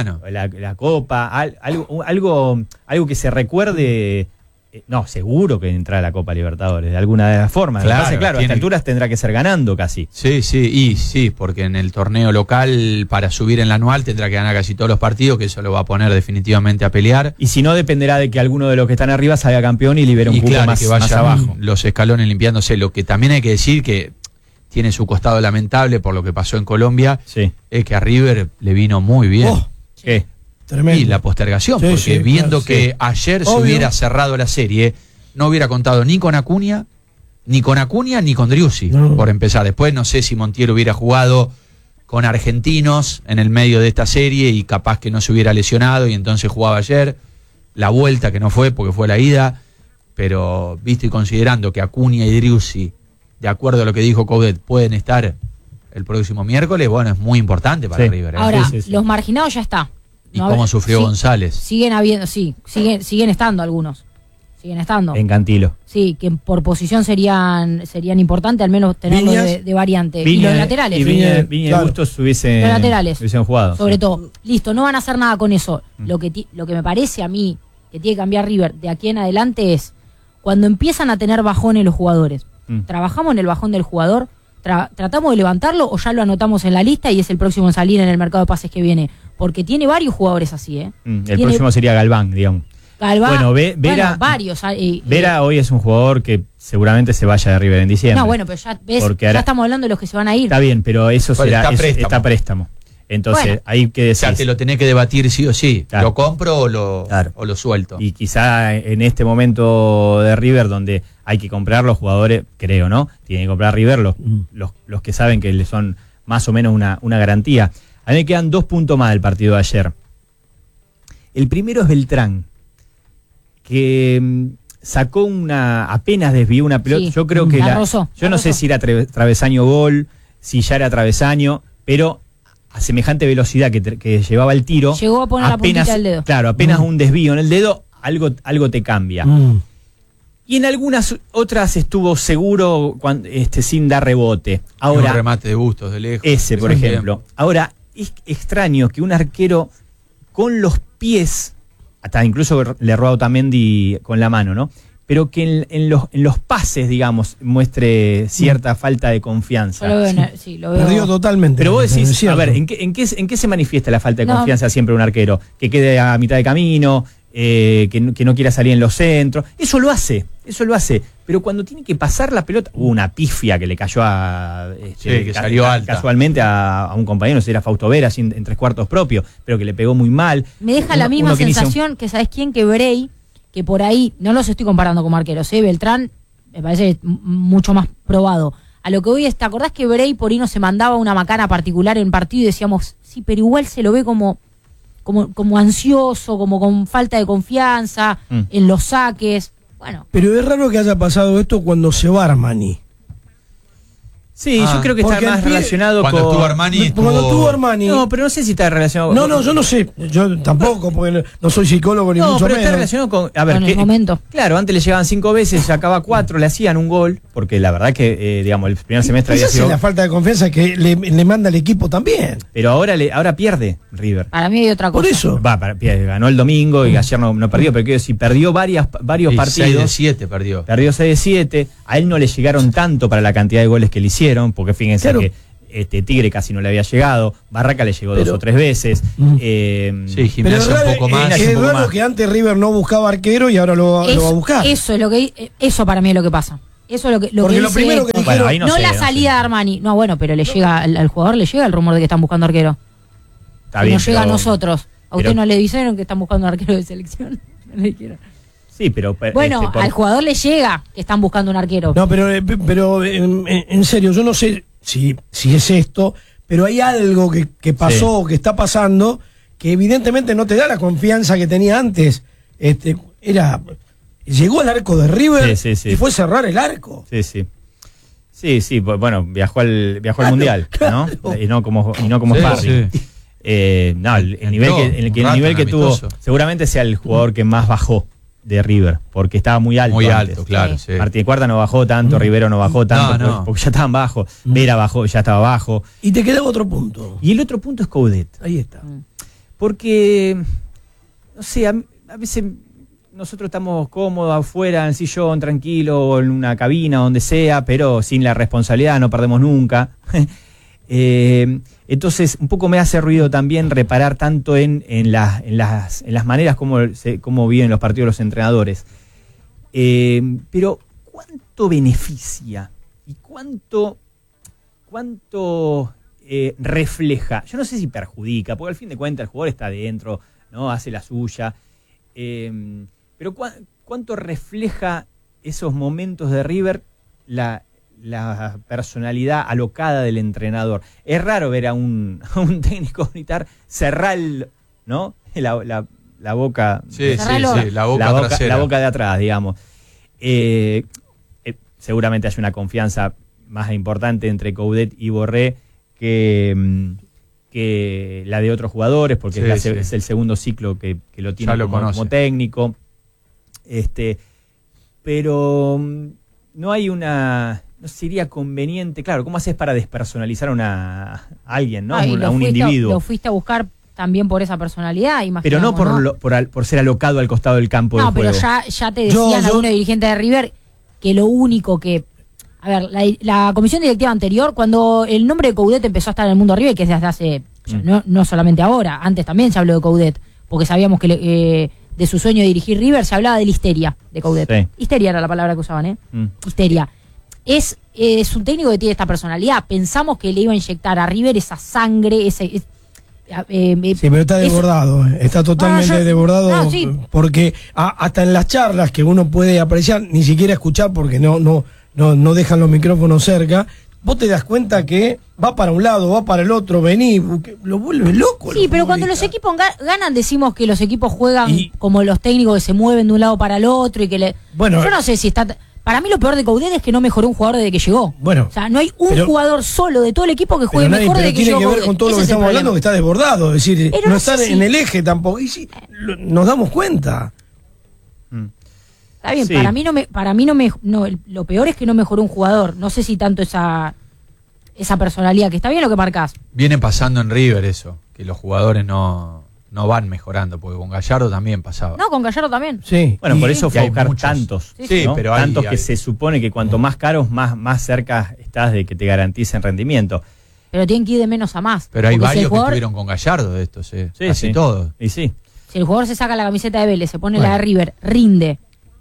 Copa, algo que se recuerde. No, seguro que entra a la Copa Libertadores, de alguna de las formas. Claro, a esta altura tendrá que ser ganando casi. Sí, porque en el torneo local, para subir en la anual, tendrá que ganar casi todos los partidos, que eso lo va a poner definitivamente a pelear. Y si no, dependerá de que alguno de los que están arriba salga campeón y libere un cupo más abajo. Los escalones limpiándose. Lo que también hay que decir que tiene su costado lamentable por lo que pasó en Colombia, es que a River le vino muy bien. ¿Qué? Tremendo. Y la postergación, porque viendo que ayer se hubiera cerrado la serie, no hubiera contado ni con Acuña, ni con Driussi, por empezar. Después no sé si Montiel hubiera jugado con argentinos en el medio de esta serie y capaz que no se hubiera lesionado y entonces jugaba ayer. La vuelta que no fue porque fue la ida, pero visto y considerando que Acuña y Driussi, de acuerdo a lo que dijo Coudet, pueden estar el próximo miércoles, bueno, es muy importante para River. Ahora, los marginados ya está. ¿Y cómo sufrió González? Siguen estando algunos. Siguen estando. En Cantilo. Sí, que por posición serían importantes, al menos tenerlo de variante. Viña, y los laterales. Y Viña y Bustos hubiesen jugado. Sobre todo. Listo, no van a hacer nada con eso. Lo que me parece a mí que tiene que cambiar River de aquí en adelante es cuando empiezan a tener bajones los jugadores. Trabajamos en el bajón del jugador, tratamos de levantarlo o ya lo anotamos en la lista y es el próximo en salir en el mercado de pases que viene. Porque tiene varios jugadores así, El próximo sería Galván, digamos. Bueno, varios. Vera hoy es un jugador que seguramente se vaya de River en diciembre. No, bueno, pero ya estamos hablando de los que se van a ir. Está bien, pero eso está préstamo. Entonces, hay que decir. O sea, te lo tenés que debatir sí o sí. Claro. ¿Lo compro o lo suelto? Y quizá en este momento de River, donde hay que comprar los jugadores, creo, ¿no? Tienen que comprar River los que saben que le son más o menos una garantía. A mí me quedan 2 puntos más del partido de ayer. El primero es Beltrán, que sacó apenas desvió una pelota. Sí, yo creo que yo no sé si era travesaño gol, si ya era travesaño, pero a semejante velocidad que llevaba el tiro, llegó a poner la puntita del dedo. Claro, apenas un desvío en el dedo, algo te cambia. Y en algunas otras estuvo seguro sin dar rebote. Ahora, un remate de Bustos de lejos. Ese, por ejemplo. Ahora, es extraño que un arquero con los pies, hasta incluso le roba a Otamendi con la mano, ¿no? Pero que en los pases, digamos, muestre cierta falta de confianza. Lo veo. Perdió totalmente. Pero vos decís, a ver, ¿en qué se manifiesta la falta de confianza siempre un arquero? Que quede a mitad de camino, que no quiera salir en los centros. Eso lo hace. Pero cuando tiene que pasar la pelota, hubo una pifia que le cayó que salió alta. Casualmente a un compañero, no sé si era Fausto Vera, en 3/4 propio, pero que le pegó muy mal. Me deja la misma sensación que, ¿sabes quién? Que Bray, que por ahí, no los estoy comparando como arqueros, Beltrán me parece mucho más probado. A lo que hoy ¿te acordás que Bray por ahí no se mandaba una macana particular en partido y decíamos, sí, pero igual se lo ve como ansioso, como con falta de confianza, en los saques? Bueno. Pero es raro que haya pasado esto cuando se va Armani. Sí, yo creo que está más relacionado cuando con... Tuvo Armani. Cuando tuvo Armani... No, pero no sé si está relacionado... No, yo no sé. Yo tampoco, porque no soy psicólogo ni mucho menos. No, pero está relacionado con... A ver, con el momento. Claro, antes le llegaban 5 veces, sacaba 4, le hacían un gol, porque la verdad que, digamos, el primer semestre había sido... la falta de confianza que le manda al equipo también. Pero ahora pierde River. Para mí hay otra cosa. Por eso. Ganó el domingo y ayer no perdió, pero quiero decir, perdió varios partidos. 6 de 7 perdió. Perdió 6 de 7. A él no le llegaron tanto para la cantidad de goles que le hicieron, porque fíjense que Tigre casi no le había llegado, Barraca le llegó 2 o 3 veces. Sí, Gimnasia un poco más. Es raro que antes River no buscaba arquero y ahora lo va a buscar. Eso para mí es lo que pasa. Eso es Porque lo primero que dijeron... Bueno, no la salida de Armani. No, bueno, pero le llega al jugador, le llega el rumor de que están buscando arquero. Está bien, nos llega a nosotros. ¿A usted pero, no le dijeron que están buscando un arquero de selección? No le dijeron. Sí, pero... Bueno, al jugador le llega que están buscando un arquero. No, pero en serio, yo no sé si es esto, pero hay algo que pasó, que está pasando, que evidentemente no te da la confianza que tenía antes. Llegó al arco de River y fue cerrar el arco. Sí, bueno, viajó al Mundial, ¿no? Y no como sparring. El nivel que tuvo, seguramente sea el jugador que más bajó de River, porque estaba muy alto. Muy antes. alto, claro. Sí. Martín Cuarta no bajó tanto, Rivero no bajó tanto, porque ya estaban bajos. Vera bajó, ya estaba bajo. Y te quedaba otro punto. Y el otro punto es Coudet. Ahí está. Porque, no sé, a veces nosotros estamos cómodos afuera, en el sillón, tranquilo, o en una cabina, donde sea, pero sin la responsabilidad, no perdemos nunca. Entonces, un poco me hace ruido también reparar tanto en las maneras como viven los partidos los entrenadores. Pero, ¿cuánto beneficia? ¿Y cuánto refleja? Yo no sé si perjudica, porque al fin de cuentas el jugador está adentro, ¿no? Hace la suya. Pero ¿cuánto refleja esos momentos de River la personalidad alocada del entrenador? Es raro ver a un técnico militar cerrar ¿no? la boca. Sí, la boca de atrás, digamos. Seguramente hay una confianza más importante entre Coudet y Borré que la de otros jugadores, porque es el segundo ciclo que lo tiene como técnico. Pero no hay no sería conveniente, claro, ¿cómo haces para despersonalizar a alguien, ¿no? A un individuo? Lo fuiste a buscar también por esa personalidad, imagínate. Pero no por ser alocado al costado del campo del juego. No, pero ya te decían algunos dirigentes de River que lo único que... A ver, la comisión directiva anterior, cuando el nombre de Coudet empezó a estar en el mundo de River, que es desde hace... No solamente ahora, antes también se habló de Coudet, porque sabíamos que de su sueño de dirigir River se hablaba de la histeria de Coudet. Sí. Histeria era la palabra que usaban, Histeria. Es un técnico que tiene esta personalidad. Pensamos que le iba a inyectar a River esa sangre, sí, pero está desbordado, está totalmente desbordado, porque hasta en las charlas que uno puede apreciar, ni siquiera escuchar porque no dejan los micrófonos cerca, vos te das cuenta que va para un lado, va para el otro, vení, lo vuelve loco. Sí, pero cuando los equipos ganan decimos que los equipos juegan como los técnicos que se mueven de un lado para el otro y que yo no sé si está... Para mí lo peor de Coudet es que no mejoró un jugador desde que llegó. Bueno, o sea, no hay un jugador solo de todo el equipo que juegue mejor desde que llegó. Tiene que ver con todo lo que estamos hablando, que está desbordado. Es decir, no está en el eje tampoco. Y nos damos cuenta. Está bien, para mí lo peor es que no mejoró un jugador. No sé si tanto esa personalidad, que está bien lo que marcás. Viene pasando en River eso, que los jugadores no van mejorando, porque con Gallardo también pasaba. No, con Gallardo también. Sí. Bueno, por eso fue a buscar tantos. Sí, ¿no? pero tantos que se supone que cuanto más caros, más cerca estás de que te garanticen rendimiento. Pero tienen que ir de menos a más. Pero hay varios que estuvieron con Gallardo de estos, casi todos. Y sí. Si el jugador se saca la camiseta de Vélez, se pone la de River, rinde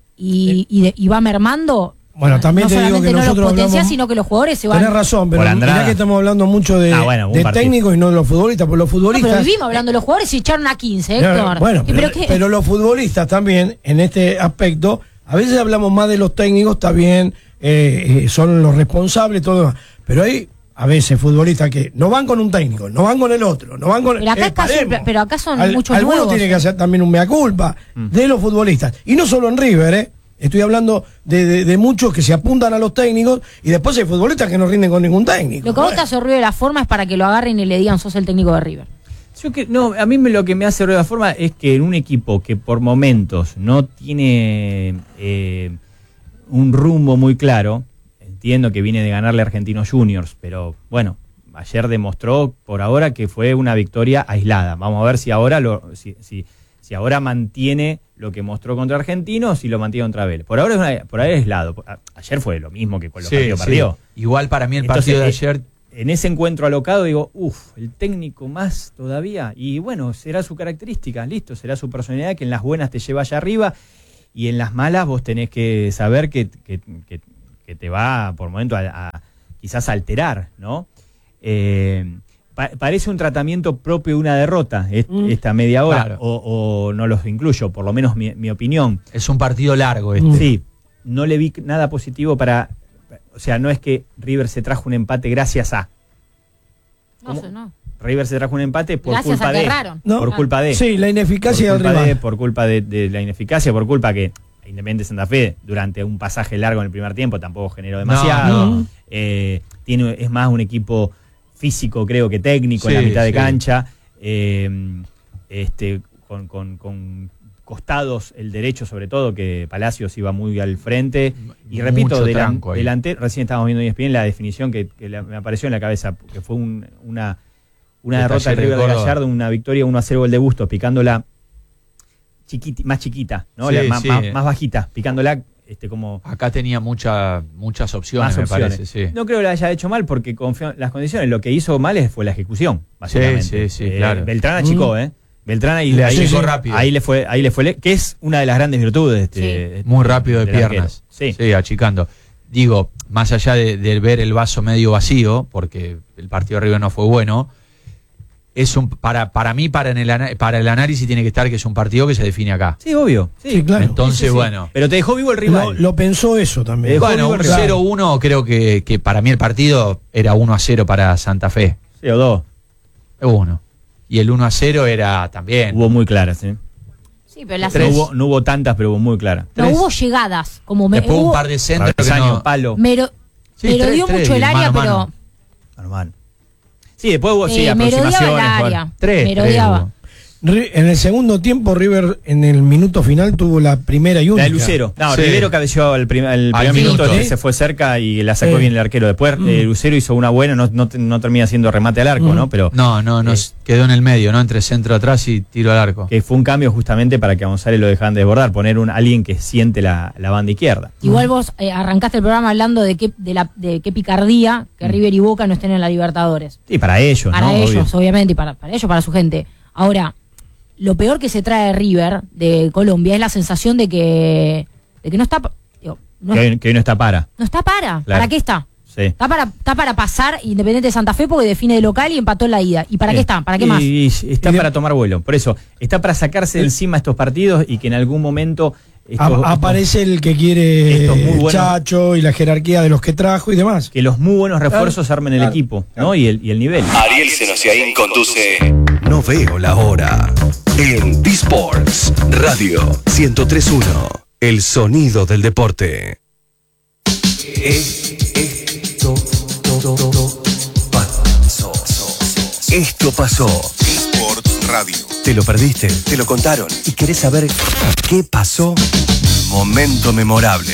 y va mermando... Bueno, también te digo que nosotros los potencias, sino que los jugadores se van... Tenés razón, pero mirá que estamos hablando mucho de técnicos y no de los futbolistas, porque los futbolistas... pero vivimos hablando de los jugadores y echaron a 15, Héctor. Bueno, pero los futbolistas también, en este aspecto, a veces hablamos más de los técnicos, está bien, son los responsables, todo lo demás, pero hay a veces futbolistas que no van con un técnico, no van con el otro, no van con... Pero acá son muchos nuevos. Algunos tienen que hacer también un mea culpa de los futbolistas, y no solo en River, Estoy hablando de muchos que se apuntan a los técnicos y después hay futbolistas que no rinden con ningún técnico. Lo que a vos te hace ruido de la forma es para que lo agarren y le digan sos el técnico de River. A mí lo que me hace ruido de la forma es que en un equipo que por momentos no tiene un rumbo muy claro, entiendo que viene de ganarle a Argentinos Juniors, pero bueno, ayer demostró por ahora que fue una victoria aislada. Vamos a ver si ahora si ahora mantiene lo que mostró contra Argentinos y lo mantiene contra Vélez. Por ahora es aislado. Ayer fue lo mismo que con los partidos perdió. Igual para mí el partido de ayer... En ese encuentro alocado digo, el técnico más todavía. Y bueno, será su característica, listo, será su personalidad que en las buenas te lleva allá arriba y en las malas vos tenés que saber que te va por momento a quizás alterar, ¿no? Parece un tratamiento propio de una derrota esta media hora, claro. o no los incluyo, por lo menos mi opinión. Es un partido largo Sí, no le vi nada positivo para... O sea, no es que River se trajo un empate gracias a... No. River se trajo un empate por gracias culpa de... Por culpa de... Sí, la ineficacia del rival. Por culpa de la ineficacia, por culpa que Independiente Santa Fe, durante un pasaje largo en el primer tiempo, tampoco generó demasiado. Es más un equipo físico, creo que técnico, en la mitad de cancha. Con costados, el derecho sobre todo, que Palacios iba muy al frente. Y repito, delantero, recién estábamos viendo ESPN la definición que me apareció en la cabeza, que fue una derrota de River de Gallardo, una victoria 1-0 gol de Bustos, picándola más chiquita, ¿no? Más bajita, picándola como... Acá tenía muchas opciones, me parece, sí. No creo que lo haya hecho mal porque confió en las condiciones. Lo que hizo mal fue la ejecución, básicamente. Sí, claro. Beltrán achicó, Beltrán ahí rápido. Ahí le fue, que es una de las grandes virtudes. Muy rápido de piernas. Sí, achicando. Digo, más allá de ver el vaso medio vacío, porque el partido de River no fue bueno, es para mí, para el análisis tiene que estar que es un partido que se define acá. Sí, obvio. Sí, claro. Entonces, bueno. Pero te dejó vivo el rival. Lo pensó eso también. Bueno, un 0-1, creo que para mí el partido era 1-0 para Santa Fe. Sí, o 2. 1. Y el 1-0 era también. Hubo muy claras, ¿sí? Sí, pero las no hubo tantas, pero hubo muy claras. No hubo llegadas. Después un par de centros que no... palo. Pero dio mucho el área, pero... Mano. Sí, después hubo aproximaciones. Merodeaba. En el segundo tiempo, River en el minuto final tuvo la primera y única. La de Lucero. Rivero cabeció el primer minuto, se fue cerca y la sacó bien el arquero. Después Lucero hizo una buena, no termina siendo remate al arco, ¿no? Pero no, quedó en el medio, ¿no? Entre centro atrás y tiro al arco. Que fue un cambio justamente para que a González lo dejaran desbordar, poner alguien que siente la banda izquierda. Igual vos arrancaste el programa hablando de qué picardía que River y Boca no estén en la Libertadores. Sí, para ellos, Para ellos, obviamente, y para ellos, para su gente. Ahora, lo peor que se trae de River, de Colombia, es la sensación de que no está... que hoy no está para. No está para. Claro. ¿Para qué está? Sí. Está para pasar Independiente de Santa Fe porque define de local y empató en la ida. ¿Y para qué está? ¿Para qué más? Y está para tomar vuelo. Por eso, está para sacarse de encima estos partidos y que en algún momento... aparece el que quiere Chacho y la jerarquía de los que trajo y demás. Que los muy buenos refuerzos armen el equipo, ¿no? Y el nivel. Ariel Senosiaín conduce No Veo la Hora en D-Sports Radio 103.1. El sonido del deporte. Esto pasó. D-Sports Radio. ¿Te lo perdiste? ¿Te lo contaron? ¿Y querés saber qué pasó? Momento memorable.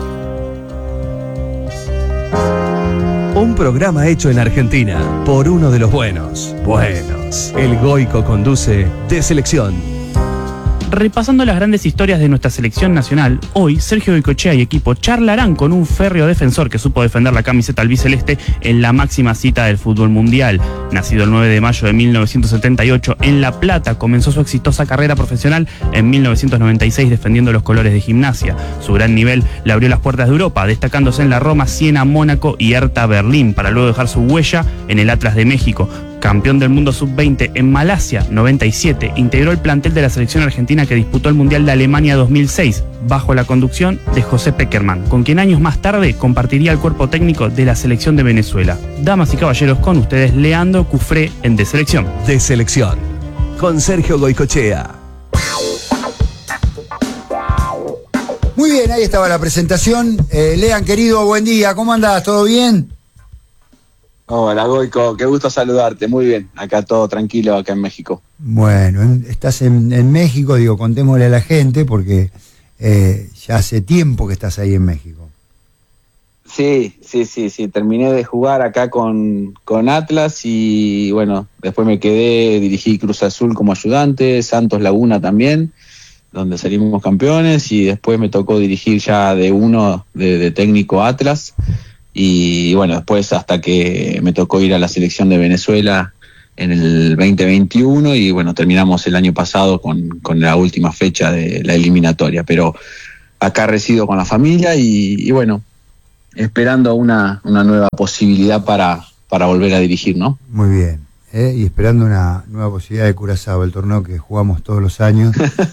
Un programa hecho en Argentina por uno de los buenos. El Goico conduce De Selección. Repasando las grandes historias de nuestra selección nacional, hoy Sergio Goicoechea y equipo charlarán con un férreo defensor que supo defender la camiseta albiceleste en la máxima cita del fútbol mundial. Nacido el 9 de mayo de 1978 en La Plata, comenzó su exitosa carrera profesional en 1996 defendiendo los colores de Gimnasia. Su gran nivel le abrió las puertas de Europa, destacándose en la Roma, Siena, Mónaco y Hertha Berlín, para luego dejar su huella en el Atlas de México. Campeón del mundo sub-20 en Malasia 97, integró el plantel de la selección argentina que disputó el Mundial de Alemania 2006, bajo la conducción de José Peckerman, con quien años más tarde compartiría el cuerpo técnico de la selección de Venezuela. Damas y caballeros, con ustedes Leandro Cufré en De Selección. De Selección, con Sergio Goicoechea. Muy bien, ahí estaba la presentación. Lean, querido, buen día. ¿Cómo andás? ¿Todo bien? Hola, Goico. Qué gusto saludarte. Muy bien. Acá todo tranquilo, acá en México. Bueno, estás en México, digo, contémosle a la gente, porque ya hace tiempo que estás ahí en México. Sí. Terminé de jugar acá con Atlas y, bueno, después me quedé, dirigí Cruz Azul como ayudante, Santos Laguna también, donde salimos campeones, y después me tocó dirigir ya de técnico Atlas, y bueno, después hasta que me tocó ir a la selección de Venezuela en el 2021, y bueno, terminamos el año pasado con la última fecha de la eliminatoria, pero acá resido con la familia y bueno, esperando una nueva posibilidad para volver a dirigir, ¿no? Muy bien. Y esperando una nueva posibilidad de Curazao, el torneo que jugamos todos los años.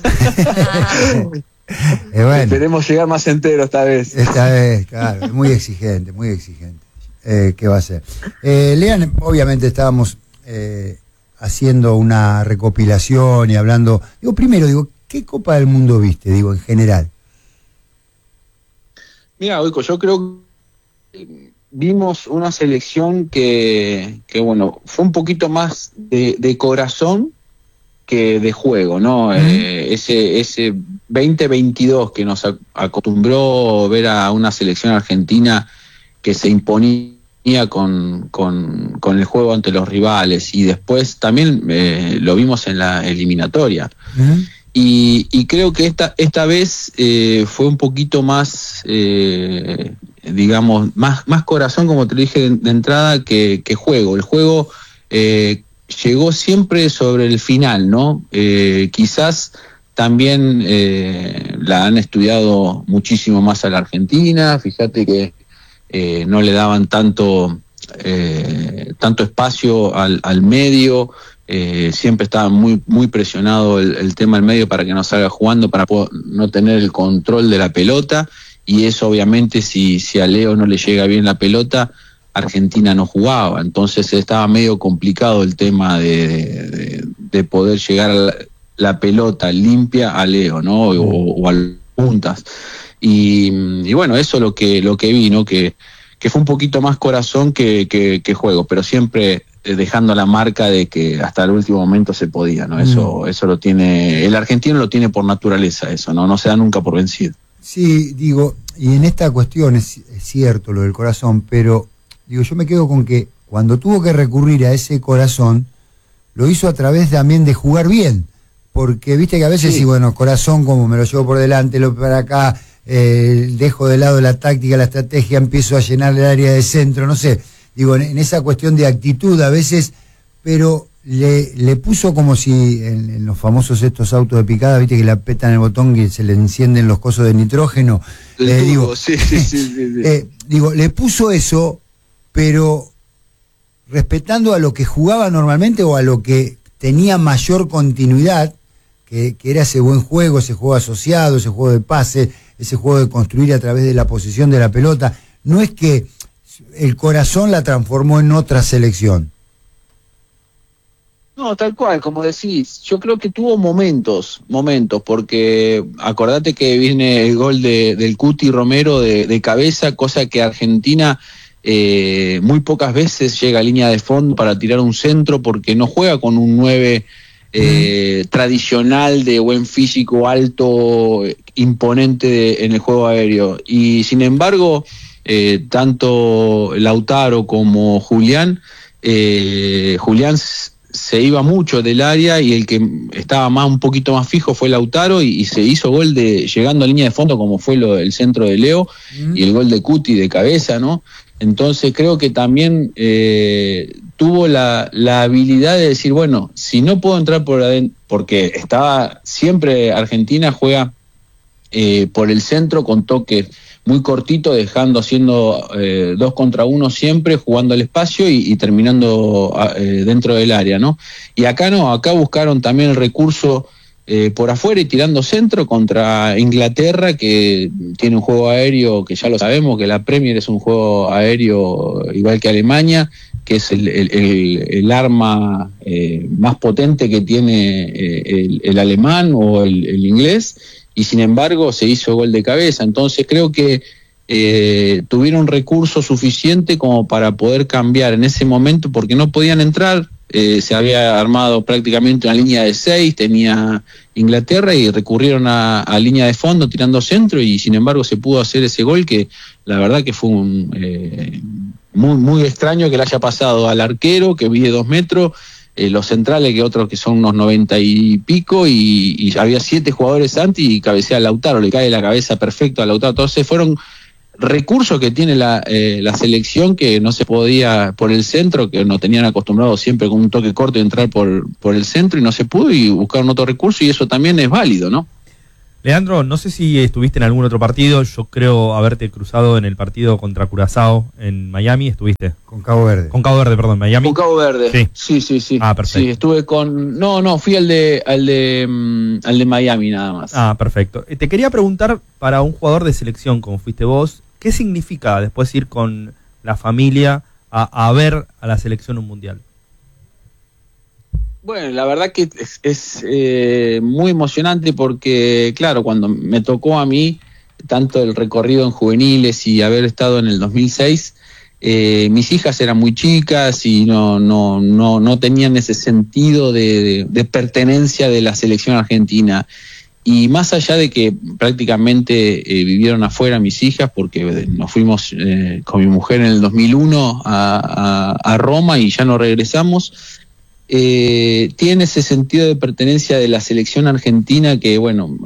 Bueno, esperemos llegar más entero esta vez. Esta vez, claro, muy exigente, muy exigente. ¿Qué va a ser? Lean, obviamente estábamos haciendo una recopilación y hablando. Primero, ¿qué Copa del Mundo viste, en general? Mira, Oico, yo creo que vimos una selección que bueno, fue un poquito más de corazón que de juego, ¿no? Ese 2022 que nos acostumbró ver a una selección argentina que se imponía con el juego ante los rivales, y después también lo vimos en la eliminatoria. Y creo que esta vez fue un poquito más, digamos, más corazón, como te lo dije de entrada, que juego. El juego llegó siempre sobre el final, ¿no? Quizás también la han estudiado muchísimo más a la Argentina. Fíjate que no le daban tanto espacio al medio. Siempre estaba muy presionado el tema del medio para que no salga jugando, para no tener el control de la pelota, y eso obviamente si a Leo no le llega bien la pelota, Argentina no jugaba. Entonces estaba medio complicado el tema de poder llegar a la pelota limpia a Leo, ¿no? O a puntas. Y bueno, eso lo que vi, ¿no? Que fue un poquito más corazón que juego, pero siempre dejando la marca de que hasta el último momento se podía, ¿no? Eso lo tiene, el argentino lo tiene por naturaleza, eso, no se da nunca por vencido. Sí, y en esta cuestión es cierto lo del corazón, pero yo me quedo con que cuando tuvo que recurrir a ese corazón, lo hizo a través también de jugar bien, porque viste que a veces, corazón, como me lo llevo por delante, lo para acá, dejo de lado la táctica, la estrategia, empiezo a llenar el área de centro, no sé, en esa cuestión de actitud a veces, pero le puso como si en los famosos estos autos de picada, viste que le apretan el botón y se le encienden los cosos de nitrógeno. Le puso eso, pero respetando a lo que jugaba normalmente o a lo que tenía mayor continuidad, que era ese buen juego, ese juego asociado, ese juego de pase, ese juego de construir a través de la posesión de la pelota. No es que el corazón la transformó en otra selección. No, tal cual, como decís, yo creo que tuvo momentos, porque acordate que viene el gol del Cuti Romero de cabeza, cosa que Argentina muy pocas veces llega a línea de fondo para tirar un centro, porque no juega con un 9 tradicional de buen físico, alto, imponente en el juego aéreo, y sin embargo tanto Lautaro como Julián se iba mucho del área, y el que estaba un poquito más fijo fue Lautaro, y se hizo gol llegando a línea de fondo, como fue el centro de Leo, y el gol de Cuti de cabeza, ¿no? Entonces creo que también tuvo la habilidad de decir, bueno, si no puedo entrar por adentro, porque estaba siempre Argentina juega por el centro con toques muy cortito, haciendo 2 contra 1 siempre, jugando al espacio y terminando dentro del área, ¿no? Y acá no, acá buscaron también el recurso por afuera y tirando centro contra Inglaterra, que tiene un juego aéreo que ya lo sabemos, que la Premier es un juego aéreo igual que Alemania, que es el arma más potente que tiene el alemán o el inglés. y sin embargo se hizo gol de cabeza. Entonces creo que tuvieron recurso suficiente como para poder cambiar en ese momento, porque no podían entrar. Se había armado prácticamente una línea de 6, tenía Inglaterra, y recurrieron a línea de fondo tirando centro, y sin embargo se pudo hacer ese gol, que la verdad que fue muy extraño que le haya pasado al arquero, que mide 2 metros, los centrales, que otros que son unos 90 y pico, y había 7 jugadores antes, y cabecea a Lautaro, le cae la cabeza perfecto a Lautaro. Entonces fueron recursos que tiene la selección, que no se podía por el centro, que nos tenían acostumbrados siempre con un toque corto de entrar por el centro, y no se pudo, y buscaron otro recurso, y eso también es válido, ¿no? Leandro, no sé si estuviste en algún otro partido. Yo creo haberte cruzado en el partido contra Curazao en Miami. ¿Estuviste? Con Cabo Verde. Con Cabo Verde, perdón, Miami. Con Cabo Verde. Sí. Sí. Ah, perfecto. Sí, estuve con... No, fui al de Miami nada más. Ah, perfecto. Te quería preguntar, para un jugador de selección como fuiste vos, ¿qué significa después ir con la familia a ver a la selección un mundial? Bueno, la verdad que es muy emocionante, porque, claro, cuando me tocó a mí, tanto el recorrido en juveniles y haber estado en el 2006, mis hijas eran muy chicas y no tenían ese sentido de pertenencia de la selección argentina. Y más allá de que prácticamente vivieron afuera mis hijas, porque nos fuimos con mi mujer en el 2001 a Roma y ya no regresamos, tiene ese sentido de pertenencia de la selección argentina, que bueno,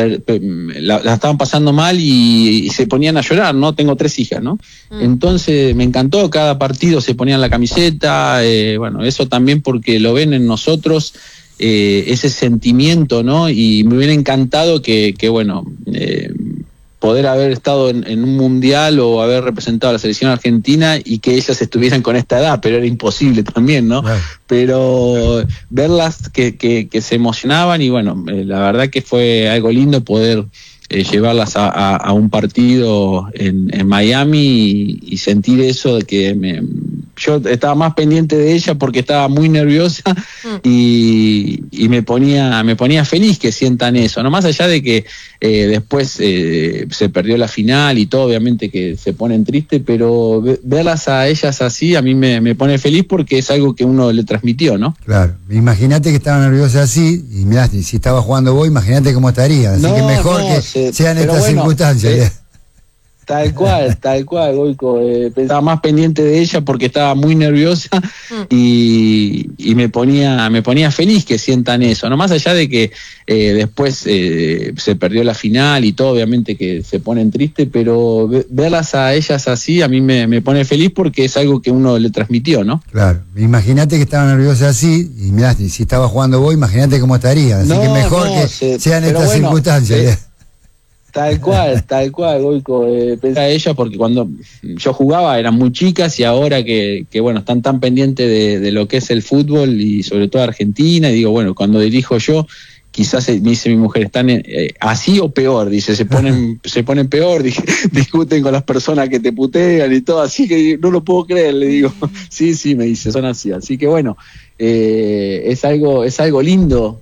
la estaban pasando mal y se ponían a llorar, ¿no? Tengo 3 hijas, ¿no? Entonces me encantó, cada partido se ponían la camiseta, bueno, eso también porque lo ven en nosotros, ese sentimiento, ¿no? Y me hubiera encantado que bueno, poder haber estado en un mundial o haber representado a la selección argentina y que ellas estuvieran con esta edad, pero era imposible también, ¿no? Claro. Pero verlas que se emocionaban, y bueno, la verdad que fue algo lindo poder llevarlas a un partido en Miami y sentir eso de que yo estaba más pendiente de ella porque estaba muy nerviosa y me ponía feliz que sientan eso, no más allá de que después se perdió la final y todo, obviamente que se ponen tristes, pero verlas a ellas así a mí me pone feliz porque es algo que uno le transmitió, ¿no? Claro, imagínate que estaba nerviosa así, y mirá, si estaba jugando vos, imagínate cómo estaría, así que mejor que sean estas circunstancias. Tal cual, Goico. Estaba más pendiente de ella porque estaba muy nerviosa y me ponía feliz que sientan eso, no más allá de que después se perdió la final y todo, obviamente que se ponen tristes, pero verlas a ellas así a mí me pone feliz porque es algo que uno le transmitió, ¿no? Claro, imagínate que estaba nerviosa así, y mirá, si estaba jugando vos, imagínate cómo estaría, así que mejor que sean estas circunstancias. Tal cual, Goico. Pensaba ella porque cuando yo jugaba eran muy chicas, y ahora que bueno, están tan pendientes de lo que es el fútbol y sobre todo Argentina, y digo, bueno, cuando dirijo yo, quizás me dice mi mujer, están así o peor, dice, se ponen peor, discuten con las personas que te putean y todo, así que no lo puedo creer, le digo. Sí, me dice, son así que bueno, es algo lindo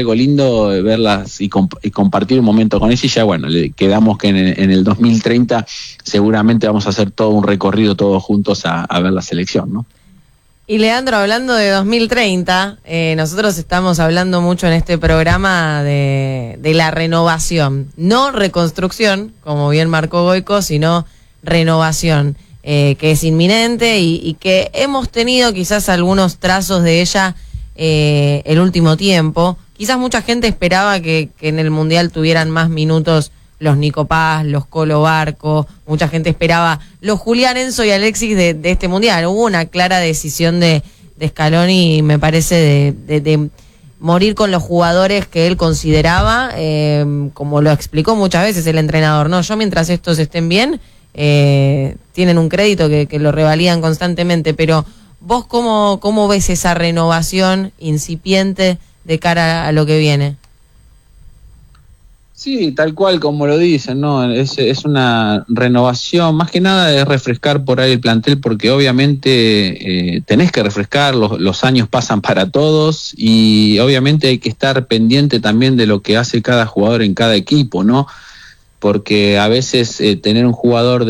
verlas y compartir un momento con ella, y ya bueno, quedamos que en el 2030 seguramente vamos a hacer todo un recorrido todos juntos a ver la selección, ¿no? Y Leandro, hablando de 2030, nosotros estamos hablando mucho en este programa de la renovación, no reconstrucción, como bien marcó Goico, sino renovación, que es inminente y que hemos tenido quizás algunos trazos de ella el último tiempo. Quizás mucha gente esperaba que en el Mundial tuvieran más minutos los Nico Paz, los Colo Barco, mucha gente esperaba los Julián, Enzo y Alexis de este Mundial. Hubo una clara decisión de Scaloni, me parece, de morir con los jugadores que él consideraba, como lo explicó muchas veces el entrenador, ¿no? Yo mientras estos estén bien, tienen un crédito que lo revalían constantemente, pero vos ¿cómo ves esa renovación incipiente de cara a lo que viene? Sí, tal cual como lo dicen, ¿no? Es una renovación, más que nada es refrescar por ahí el plantel, porque obviamente tenés que refrescar, los años pasan para todos y obviamente hay que estar pendiente también de lo que hace cada jugador en cada equipo, ¿no? Porque a veces tener un jugador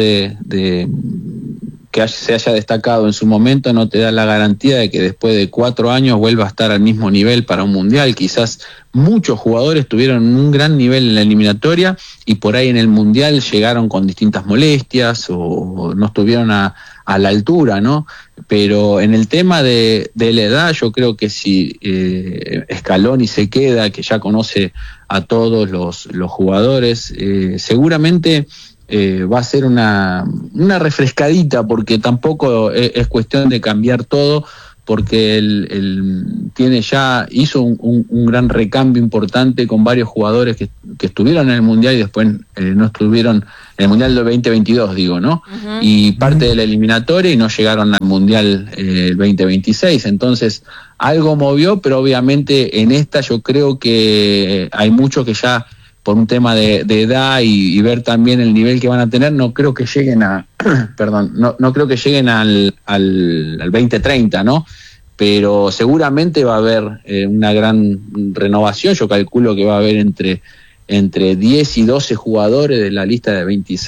que se haya destacado en su momento no te da la garantía de que después de 4 años vuelva a estar al mismo nivel para un mundial. Quizás muchos jugadores tuvieron un gran nivel en la eliminatoria y por ahí en el mundial llegaron con distintas molestias o no estuvieron a la altura, ¿no? Pero en el tema de la edad, yo creo que si Scaloni se queda, que ya conoce a todos los jugadores, seguramente va a ser una refrescadita, porque tampoco es cuestión de cambiar todo, porque él hizo un gran recambio importante con varios jugadores que estuvieron en el Mundial y después no estuvieron en el Mundial del 2022, digo, ¿no? Uh-huh. Y parte de la eliminatoria y no llegaron al Mundial el 2026, entonces algo movió, pero obviamente en esta yo creo que hay muchos que ya por un tema de edad y ver también el nivel que van a tener, no creo que lleguen no creo que lleguen al 2030, ¿no? Pero seguramente va a haber una gran renovación. Yo calculo que va a haber entre 10 y 12 jugadores de la lista de 26